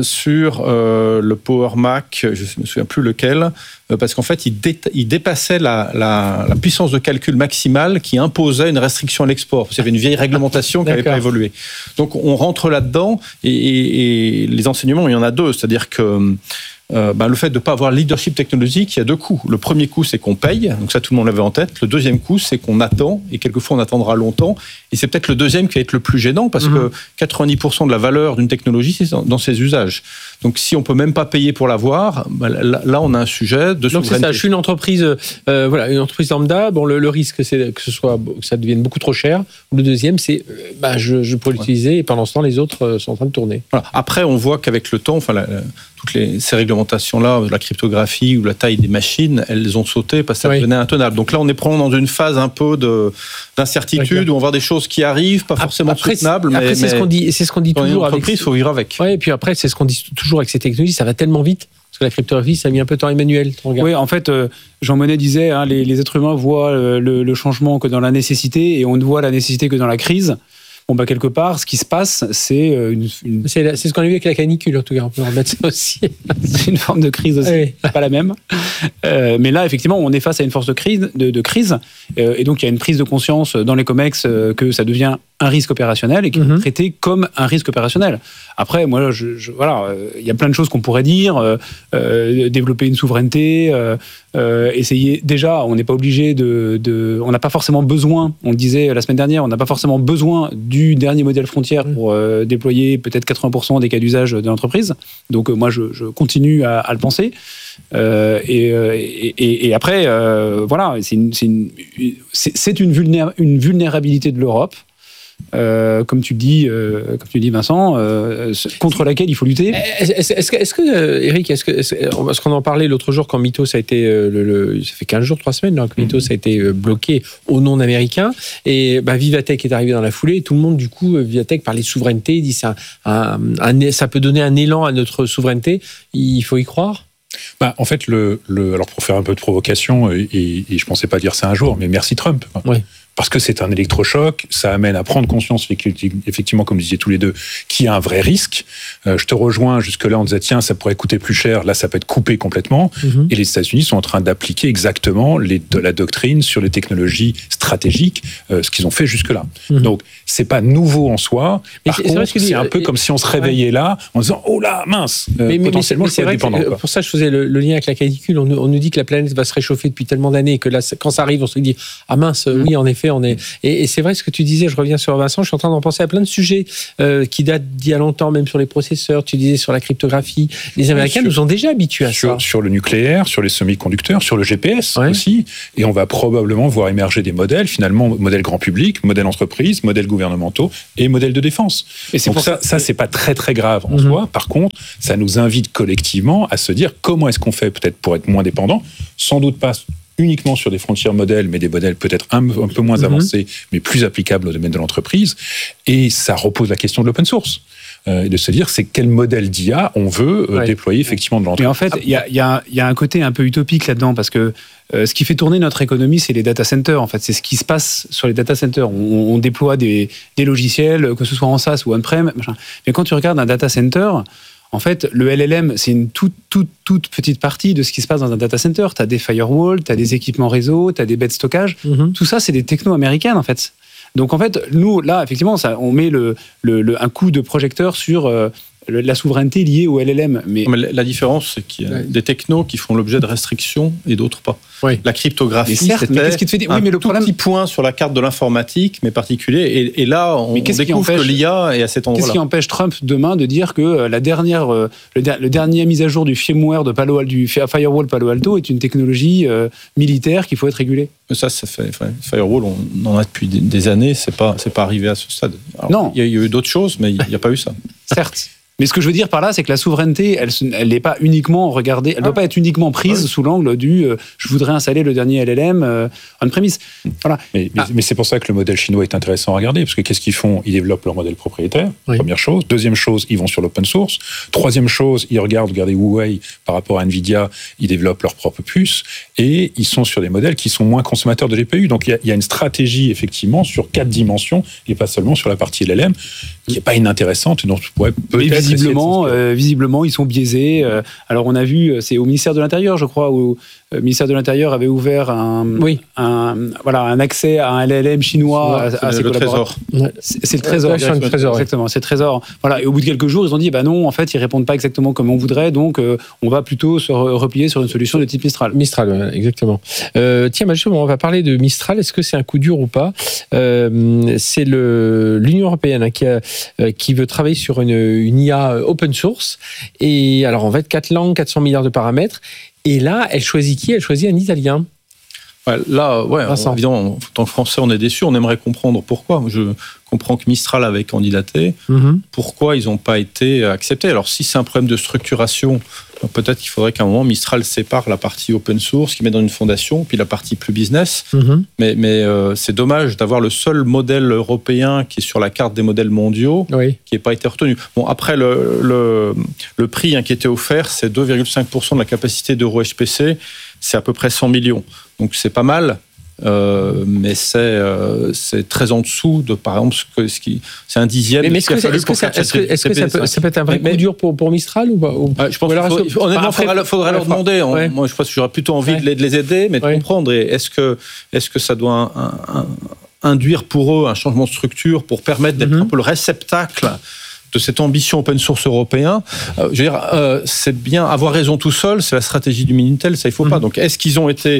[SPEAKER 17] sur euh, le Power Mac, je ne me souviens plus lequel, euh, parce qu'en fait, il, dé- il dépassait la, la, la puissance de calcul maximale qui imposait une restriction à l'export. Il y avait une vieille réglementation qui n'avait pas évolué. Donc, on rentre là-dedans, et, et, et les enseignements, il y en a deux. C'est-à-dire que Euh, ben, le fait de ne pas avoir leadership technologique, il y a deux coups. Le premier coup, c'est qu'on paye, donc ça tout le monde l'avait en tête. Le deuxième coup, c'est qu'on attend, et quelquefois on attendra longtemps. Et c'est peut-être le deuxième qui va être le plus gênant, parce mmh. que quatre-vingt-dix pour cent de la valeur d'une technologie, c'est dans ses usages. Donc si on ne peut même pas payer pour l'avoir, ben, là, là on a un sujet de souveraineté.
[SPEAKER 13] Donc c'est ça, je suis une entreprise, euh, voilà, une entreprise lambda. Bon, le, le risque, c'est que ce soit, que ça devienne beaucoup trop cher. Le deuxième, c'est, euh, bah, je, je peux l'utiliser, et pendant ce temps, les autres euh, sont en train de tourner.
[SPEAKER 17] Voilà. Après, on voit qu'avec le temps, enfin, la, la, toutes les, ces réglementations-là, la cryptographie ou la taille des machines, elles ont sauté parce que ça oui. devenait intenable. Donc là, on est probablement dans une phase un peu de, d'incertitude, où on voit des choses qui arrivent, pas forcément
[SPEAKER 13] après,
[SPEAKER 17] soutenables.
[SPEAKER 13] Après, mais, c'est, mais ce qu'on dit, c'est ce qu'on dit toujours.
[SPEAKER 17] Dans une entreprise, il faut vivre avec.
[SPEAKER 13] Oui, et puis après, c'est ce qu'on dit toujours avec ces technologies, ça va tellement vite. Parce que la cryptographie, ça a mis un peu de temps. Emmanuel,
[SPEAKER 14] oui, en fait, euh, Jean Monnet disait, hein, les, les êtres humains voient le, le changement que dans la nécessité, et on ne voit la nécessité que dans la crise. Bon, bah, quelque part, ce qui se passe, c'est une. une...
[SPEAKER 13] C'est, la, c'est ce qu'on a vu avec la canicule, en tout cas. On peut remettre ça aussi.
[SPEAKER 14] C'est une forme de crise aussi. Oui. Pas la même. Euh, mais là, effectivement, on est face à une force de crise. De, de crise euh, et donc, il y a une prise de conscience dans les COMEX euh, que ça devient un risque opérationnel et qui mm-hmm. est traité comme un risque opérationnel. Après, moi, je, je, voilà, il euh, y a plein de choses qu'on pourrait dire. Euh, euh, développer une souveraineté. Euh, euh, essayer. Déjà, on n'est pas obligé de. de on n'a pas forcément besoin, on le disait la semaine dernière, on n'a pas forcément besoin du dernier modèle frontière pour euh, déployer peut-être quatre-vingts pour cent des cas d'usage de l'entreprise. Donc, euh, moi, je, je continue à, à le penser. Euh, et, et, et après, euh, voilà, c'est une, c'est une, c'est une, vulnéra- une vulnérabilité de l'Europe.
[SPEAKER 13] Euh, comme tu le dis, euh, comme tu le dis, Vincent, euh, contre laquelle il faut lutter. Est-ce, est-ce que, est-ce que euh, Eric, est-ce que, est-ce, parce qu'on en parlait l'autre jour quand Mythos a été, euh, le, le, ça fait quinze jours, trois semaines, là, que Mythos a été bloqué au nom américain, et bah, Vivatech est arrivé dans la foulée, et tout le monde, du coup, Vivatech parlait de souveraineté, il dit ça, un, un, ça peut donner un élan à notre souveraineté, il faut y croire.
[SPEAKER 19] Bah, en fait, le, le, alors pour faire un peu de provocation, et, et, et je pensais pas dire ça un jour, mais merci Trump.
[SPEAKER 13] Oui.
[SPEAKER 19] Parce que c'est un électrochoc, ça amène à prendre conscience, effectivement, comme vous disiez tous les deux, qu'il y a un vrai risque. Euh, je te rejoins, jusque-là, on disait, tiens, ça pourrait coûter plus cher, là, ça peut être coupé complètement. Mm-hmm. Et les États-Unis sont en train d'appliquer exactement les, de la doctrine sur les technologies stratégiques, euh, ce qu'ils ont fait jusque-là. Mm-hmm. Donc, c'est pas nouveau en soi. Par c'est, contre, c'est, c'est un peu comme si on se réveillait ouais. là, en disant, oh là, mince, euh, mais, potentiellement, mais, mais, je peux être dépendant.
[SPEAKER 13] Que, pour ça, je faisais le, le lien avec la canicule. On, on nous dit que la planète va se réchauffer depuis tellement d'années, que là, quand ça arrive, on se dit, ah mince, mm-hmm. oui, en effet, on est. Et, et c'est vrai ce que tu disais, je reviens sur Vincent, je suis en train d'en penser à plein de sujets euh, qui datent d'il y a longtemps, même sur les processeurs, tu disais sur la cryptographie. Les Américains oui, sur, nous ont déjà habitués à
[SPEAKER 19] sur,
[SPEAKER 13] ça.
[SPEAKER 19] Sur le nucléaire, sur les semi-conducteurs, sur le G P S ouais. aussi. Et on va probablement voir émerger des modèles, finalement, modèles grand public, modèles entreprises, modèles gouvernementaux et modèles de défense. Et c'est Donc pour ça, ça, ça, c'est pas très très grave en mm-hmm. soi. Par contre, ça nous invite collectivement à se dire comment est-ce qu'on fait peut-être pour être moins dépendant, sans doute pas uniquement sur des frontières modèles, mais des modèles peut-être un, un peu moins mm-hmm. avancés, mais plus applicables au domaine de l'entreprise. Et ça repose la question de l'open source. Euh, et de se dire, c'est quel modèle d'I A on veut euh, ouais. déployer effectivement de l'entreprise.
[SPEAKER 13] Mais en fait, il y a, y, a, y a un côté un peu utopique là-dedans, parce que euh, ce qui fait tourner notre économie, c'est les data centers. En fait, c'est ce qui se passe sur les data centers. On, on déploie des, des logiciels, que ce soit en SaaS ou on-prem. Machin. Mais quand tu regardes un data center, en fait, le L L M, c'est une toute, toute, toute petite partie de ce qui se passe dans un data center. Tu as des firewalls, tu as des équipements réseau, tu as des baies de stockage. Mm-hmm. Tout ça, c'est des technos américaines, en fait. Donc, en fait, nous, là, effectivement, ça, on met le, le, le, un coup de projecteur sur euh, la souveraineté liée au L L M. Mais...
[SPEAKER 17] mais la différence, c'est qu'il y a ouais. des technos qui font l'objet de restrictions et d'autres pas. Oui. La cryptographie, certes, c'était mais qui te fait dire... oui, mais le tout problème... petit point sur la carte de l'informatique, mais particulier. Et, et là, on, on découvre empêche... que l'I A est à cet endroit-là.
[SPEAKER 13] Qu'est-ce qui empêche Trump demain de dire que la dernière, le, le dernier mise à jour du firmware de Palo Alto, du firewall Palo Alto est une technologie euh, militaire qu'il faut être régulée?
[SPEAKER 17] Ça, ça fait enfin, firewall, on en a depuis des, des années. C'est pas, c'est pas arrivé à ce stade. Alors, non, il y a eu d'autres choses, mais il n'y a pas eu ça.
[SPEAKER 13] Certes. Mais ce que je veux dire par là, c'est que la souveraineté, elle elle n'est pas uniquement regardée, elle ne doit pas être uniquement prise ouais. sous l'angle du euh, je voudrais installer le dernier L L M euh, on-premise. Voilà.
[SPEAKER 19] Mais, mais, ah. mais c'est pour ça que le modèle chinois est intéressant à regarder, parce que qu'est-ce qu'ils font? Ils développent leur modèle propriétaire, oui. première chose. Deuxième chose, ils vont sur l'open source. Troisième chose, ils regardent, regardez Huawei par rapport à Nvidia, ils développent leur propre puce, et ils sont sur des modèles qui sont moins consommateurs de G P U. Donc il y, y a une stratégie, effectivement, sur quatre dimensions, et pas seulement sur la partie L L M, qui n'est pas inintéressante, et dont tu pourrais peut-être...
[SPEAKER 13] Mais visiblement, euh, visiblement, ils sont biaisés. Euh, alors, on a vu, c'est au ministère de l'Intérieur, je crois, où le ministère de l'Intérieur avait ouvert un, oui. un, voilà, un accès à un L L M chinois
[SPEAKER 17] ouais,
[SPEAKER 13] à, à ses collaborateurs.
[SPEAKER 17] Trésor.
[SPEAKER 13] C'est, c'est le Trésor.
[SPEAKER 17] Ouais,
[SPEAKER 13] le trésor exactement, c'est le Trésor. Voilà, et au bout de quelques jours, ils ont dit, bah non, en fait, ils répondent pas exactement comme on voudrait, donc euh, on va plutôt se replier sur une solution de type Mistral.
[SPEAKER 1] Mistral, ouais, exactement. Euh, tiens, bah, justement, on va parler de Mistral. Est-ce que c'est un coup dur ou pas? euh, C'est le, l'Union européenne hein, qui, a, euh, qui veut travailler sur une, une I A open source. Et alors, en fait, quatre langues, quatre cents milliards de paramètres. Et là, elle choisit qui? Elle choisit un Italien.
[SPEAKER 17] Ouais, là, ouais, on, évidemment, en tant que Français, on est déçus. On aimerait comprendre pourquoi. Je comprends que Mistral avait candidaté. Mm-hmm. Pourquoi ils n'ont pas été acceptés? Alors, si c'est un problème de structuration, peut-être qu'il faudrait qu'à un moment, Mistral sépare la partie open source, qu'il met dans une fondation, puis la partie plus business. Mm-hmm. Mais, mais euh, c'est dommage d'avoir le seul modèle européen qui est sur la carte des modèles mondiaux, oui. qui n'ait pas été retenu. Bon, après, le, le, le prix hein, qui était offert, c'est deux virgule cinq pour cent de la capacité d'Euro H P C. C'est à peu près cent millions. Donc, c'est pas mal. Euh, mais c'est, euh, c'est très en dessous de, par exemple, ce, que, ce qui, c'est un dixième.
[SPEAKER 1] Mais, mais est-ce que, est-ce que, ça, est-ce que, est-ce que ça, peut, ça peut être un vrai mais, coup dur pour, pour Mistral ou pas ou...
[SPEAKER 17] ah, Je pense qu'il faut, faut, honnêtement, il faudrait, faudrait ouais, leur demander. Ouais. Moi, je pense que j'aurais plutôt envie ouais. de, les, de les aider, mais de ouais. comprendre. Et est-ce que, est-ce que ça doit un, un, un, induire pour eux un changement de structure pour permettre d'être mm-hmm. un peu le réceptacle de cette ambition open source européen? euh, Je veux dire, euh, c'est bien avoir raison tout seul, c'est la stratégie du Minitel, ça il faut mmh. pas. Donc, est-ce qu'ils ont été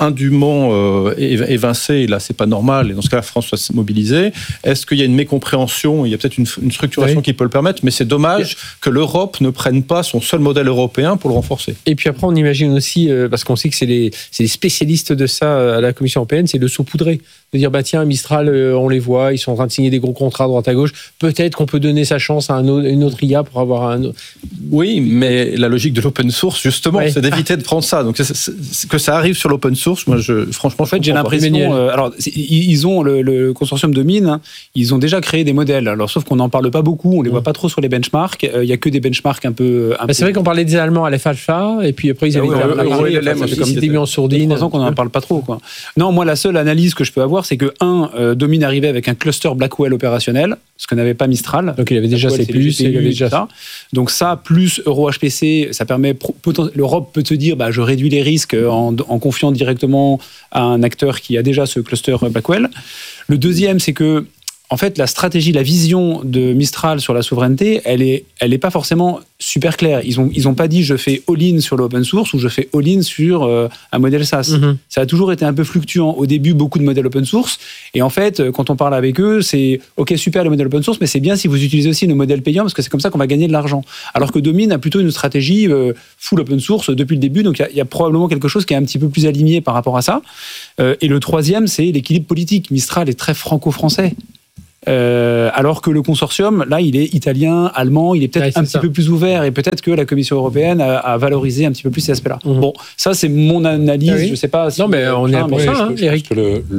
[SPEAKER 17] indûment euh, évincé, et là c'est pas normal, et dans ce cas la France doit se mobiliser. Est-ce qu'il y a une mécompréhension? Il y a peut-être une, une structuration oui. qui peut le permettre, mais c'est dommage que l'Europe ne prenne pas son seul modèle européen pour le renforcer.
[SPEAKER 13] Et puis après on imagine aussi, euh, parce qu'on sait que c'est les, c'est les spécialistes de ça à la Commission européenne, c'est de saupoudrer. De dire, bah tiens, Mistral, euh, on les voit, ils sont en train de signer des gros contrats à droite à gauche. Peut-être qu'on peut donner sa chance à un autre, une autre I A pour avoir un autre...
[SPEAKER 17] Oui, mais la logique de l'open source, justement, ouais. c'est d'éviter de prendre ça. Donc, c'est, c'est, que ça arrive sur l'open source, moi, je, franchement,
[SPEAKER 20] en fait, j'ai l'impression... Euh, alors, ils ont le, le consortium de mines, hein, ils ont déjà créé des modèles. Alors, sauf qu'on n'en parle pas beaucoup, on les mmh. voit pas trop sur les benchmarks. Il euh, y a que des benchmarks un peu... Un
[SPEAKER 13] bah, c'est peu... vrai qu'on parlait des Allemands à l'F Alpha, et puis après, ils avaient été mis en sourdine.
[SPEAKER 20] trois ans qu'on n'en parle pas trop, quoi. Non, moi, la seule analyse que je peux avoir, c'est que, un, Domine arrivait avec un cluster Blackwell opérationnel, ce que n'avait pas Mistral.
[SPEAKER 13] Donc il avait déjà ses puces, il avait déjà
[SPEAKER 20] ça. Donc ça, plus EuroHPC, ça permet, l'Europe peut se dire, bah, je réduis les risques en, en confiant directement à un acteur qui a déjà ce cluster Blackwell. Le deuxième, c'est que, en fait, la stratégie, la vision de Mistral sur la souveraineté, elle est, elle est pas forcément super claire. Ils ont, ils ont pas dit je fais all-in sur l'open source ou je fais all-in sur euh, un modèle SaaS. Mm-hmm. Ça a toujours été un peu fluctuant. Au début, beaucoup de modèles open source. Et en fait, quand on parle avec eux, c'est ok, super les modèles open source, mais c'est bien si vous utilisez aussi nos modèles payants parce que c'est comme ça qu'on va gagner de l'argent. Alors que Domine a plutôt une stratégie euh, full open source depuis le début. Donc il y, y a probablement quelque chose qui est un petit peu plus aligné par rapport à ça. Euh, et le troisième, c'est l'équilibre politique. Mistral est très franco-français. Euh, alors que le consortium, là, il est italien, allemand, il est peut-être ouais, un petit ça. peu plus ouvert et peut-être que la Commission européenne a, a valorisé un petit peu plus ces aspects-là. Mmh. Bon, ça, c'est mon analyse. Ah oui. Je sais pas. Si
[SPEAKER 13] non, mais on est à pour ça, hein, Eric.
[SPEAKER 19] Le,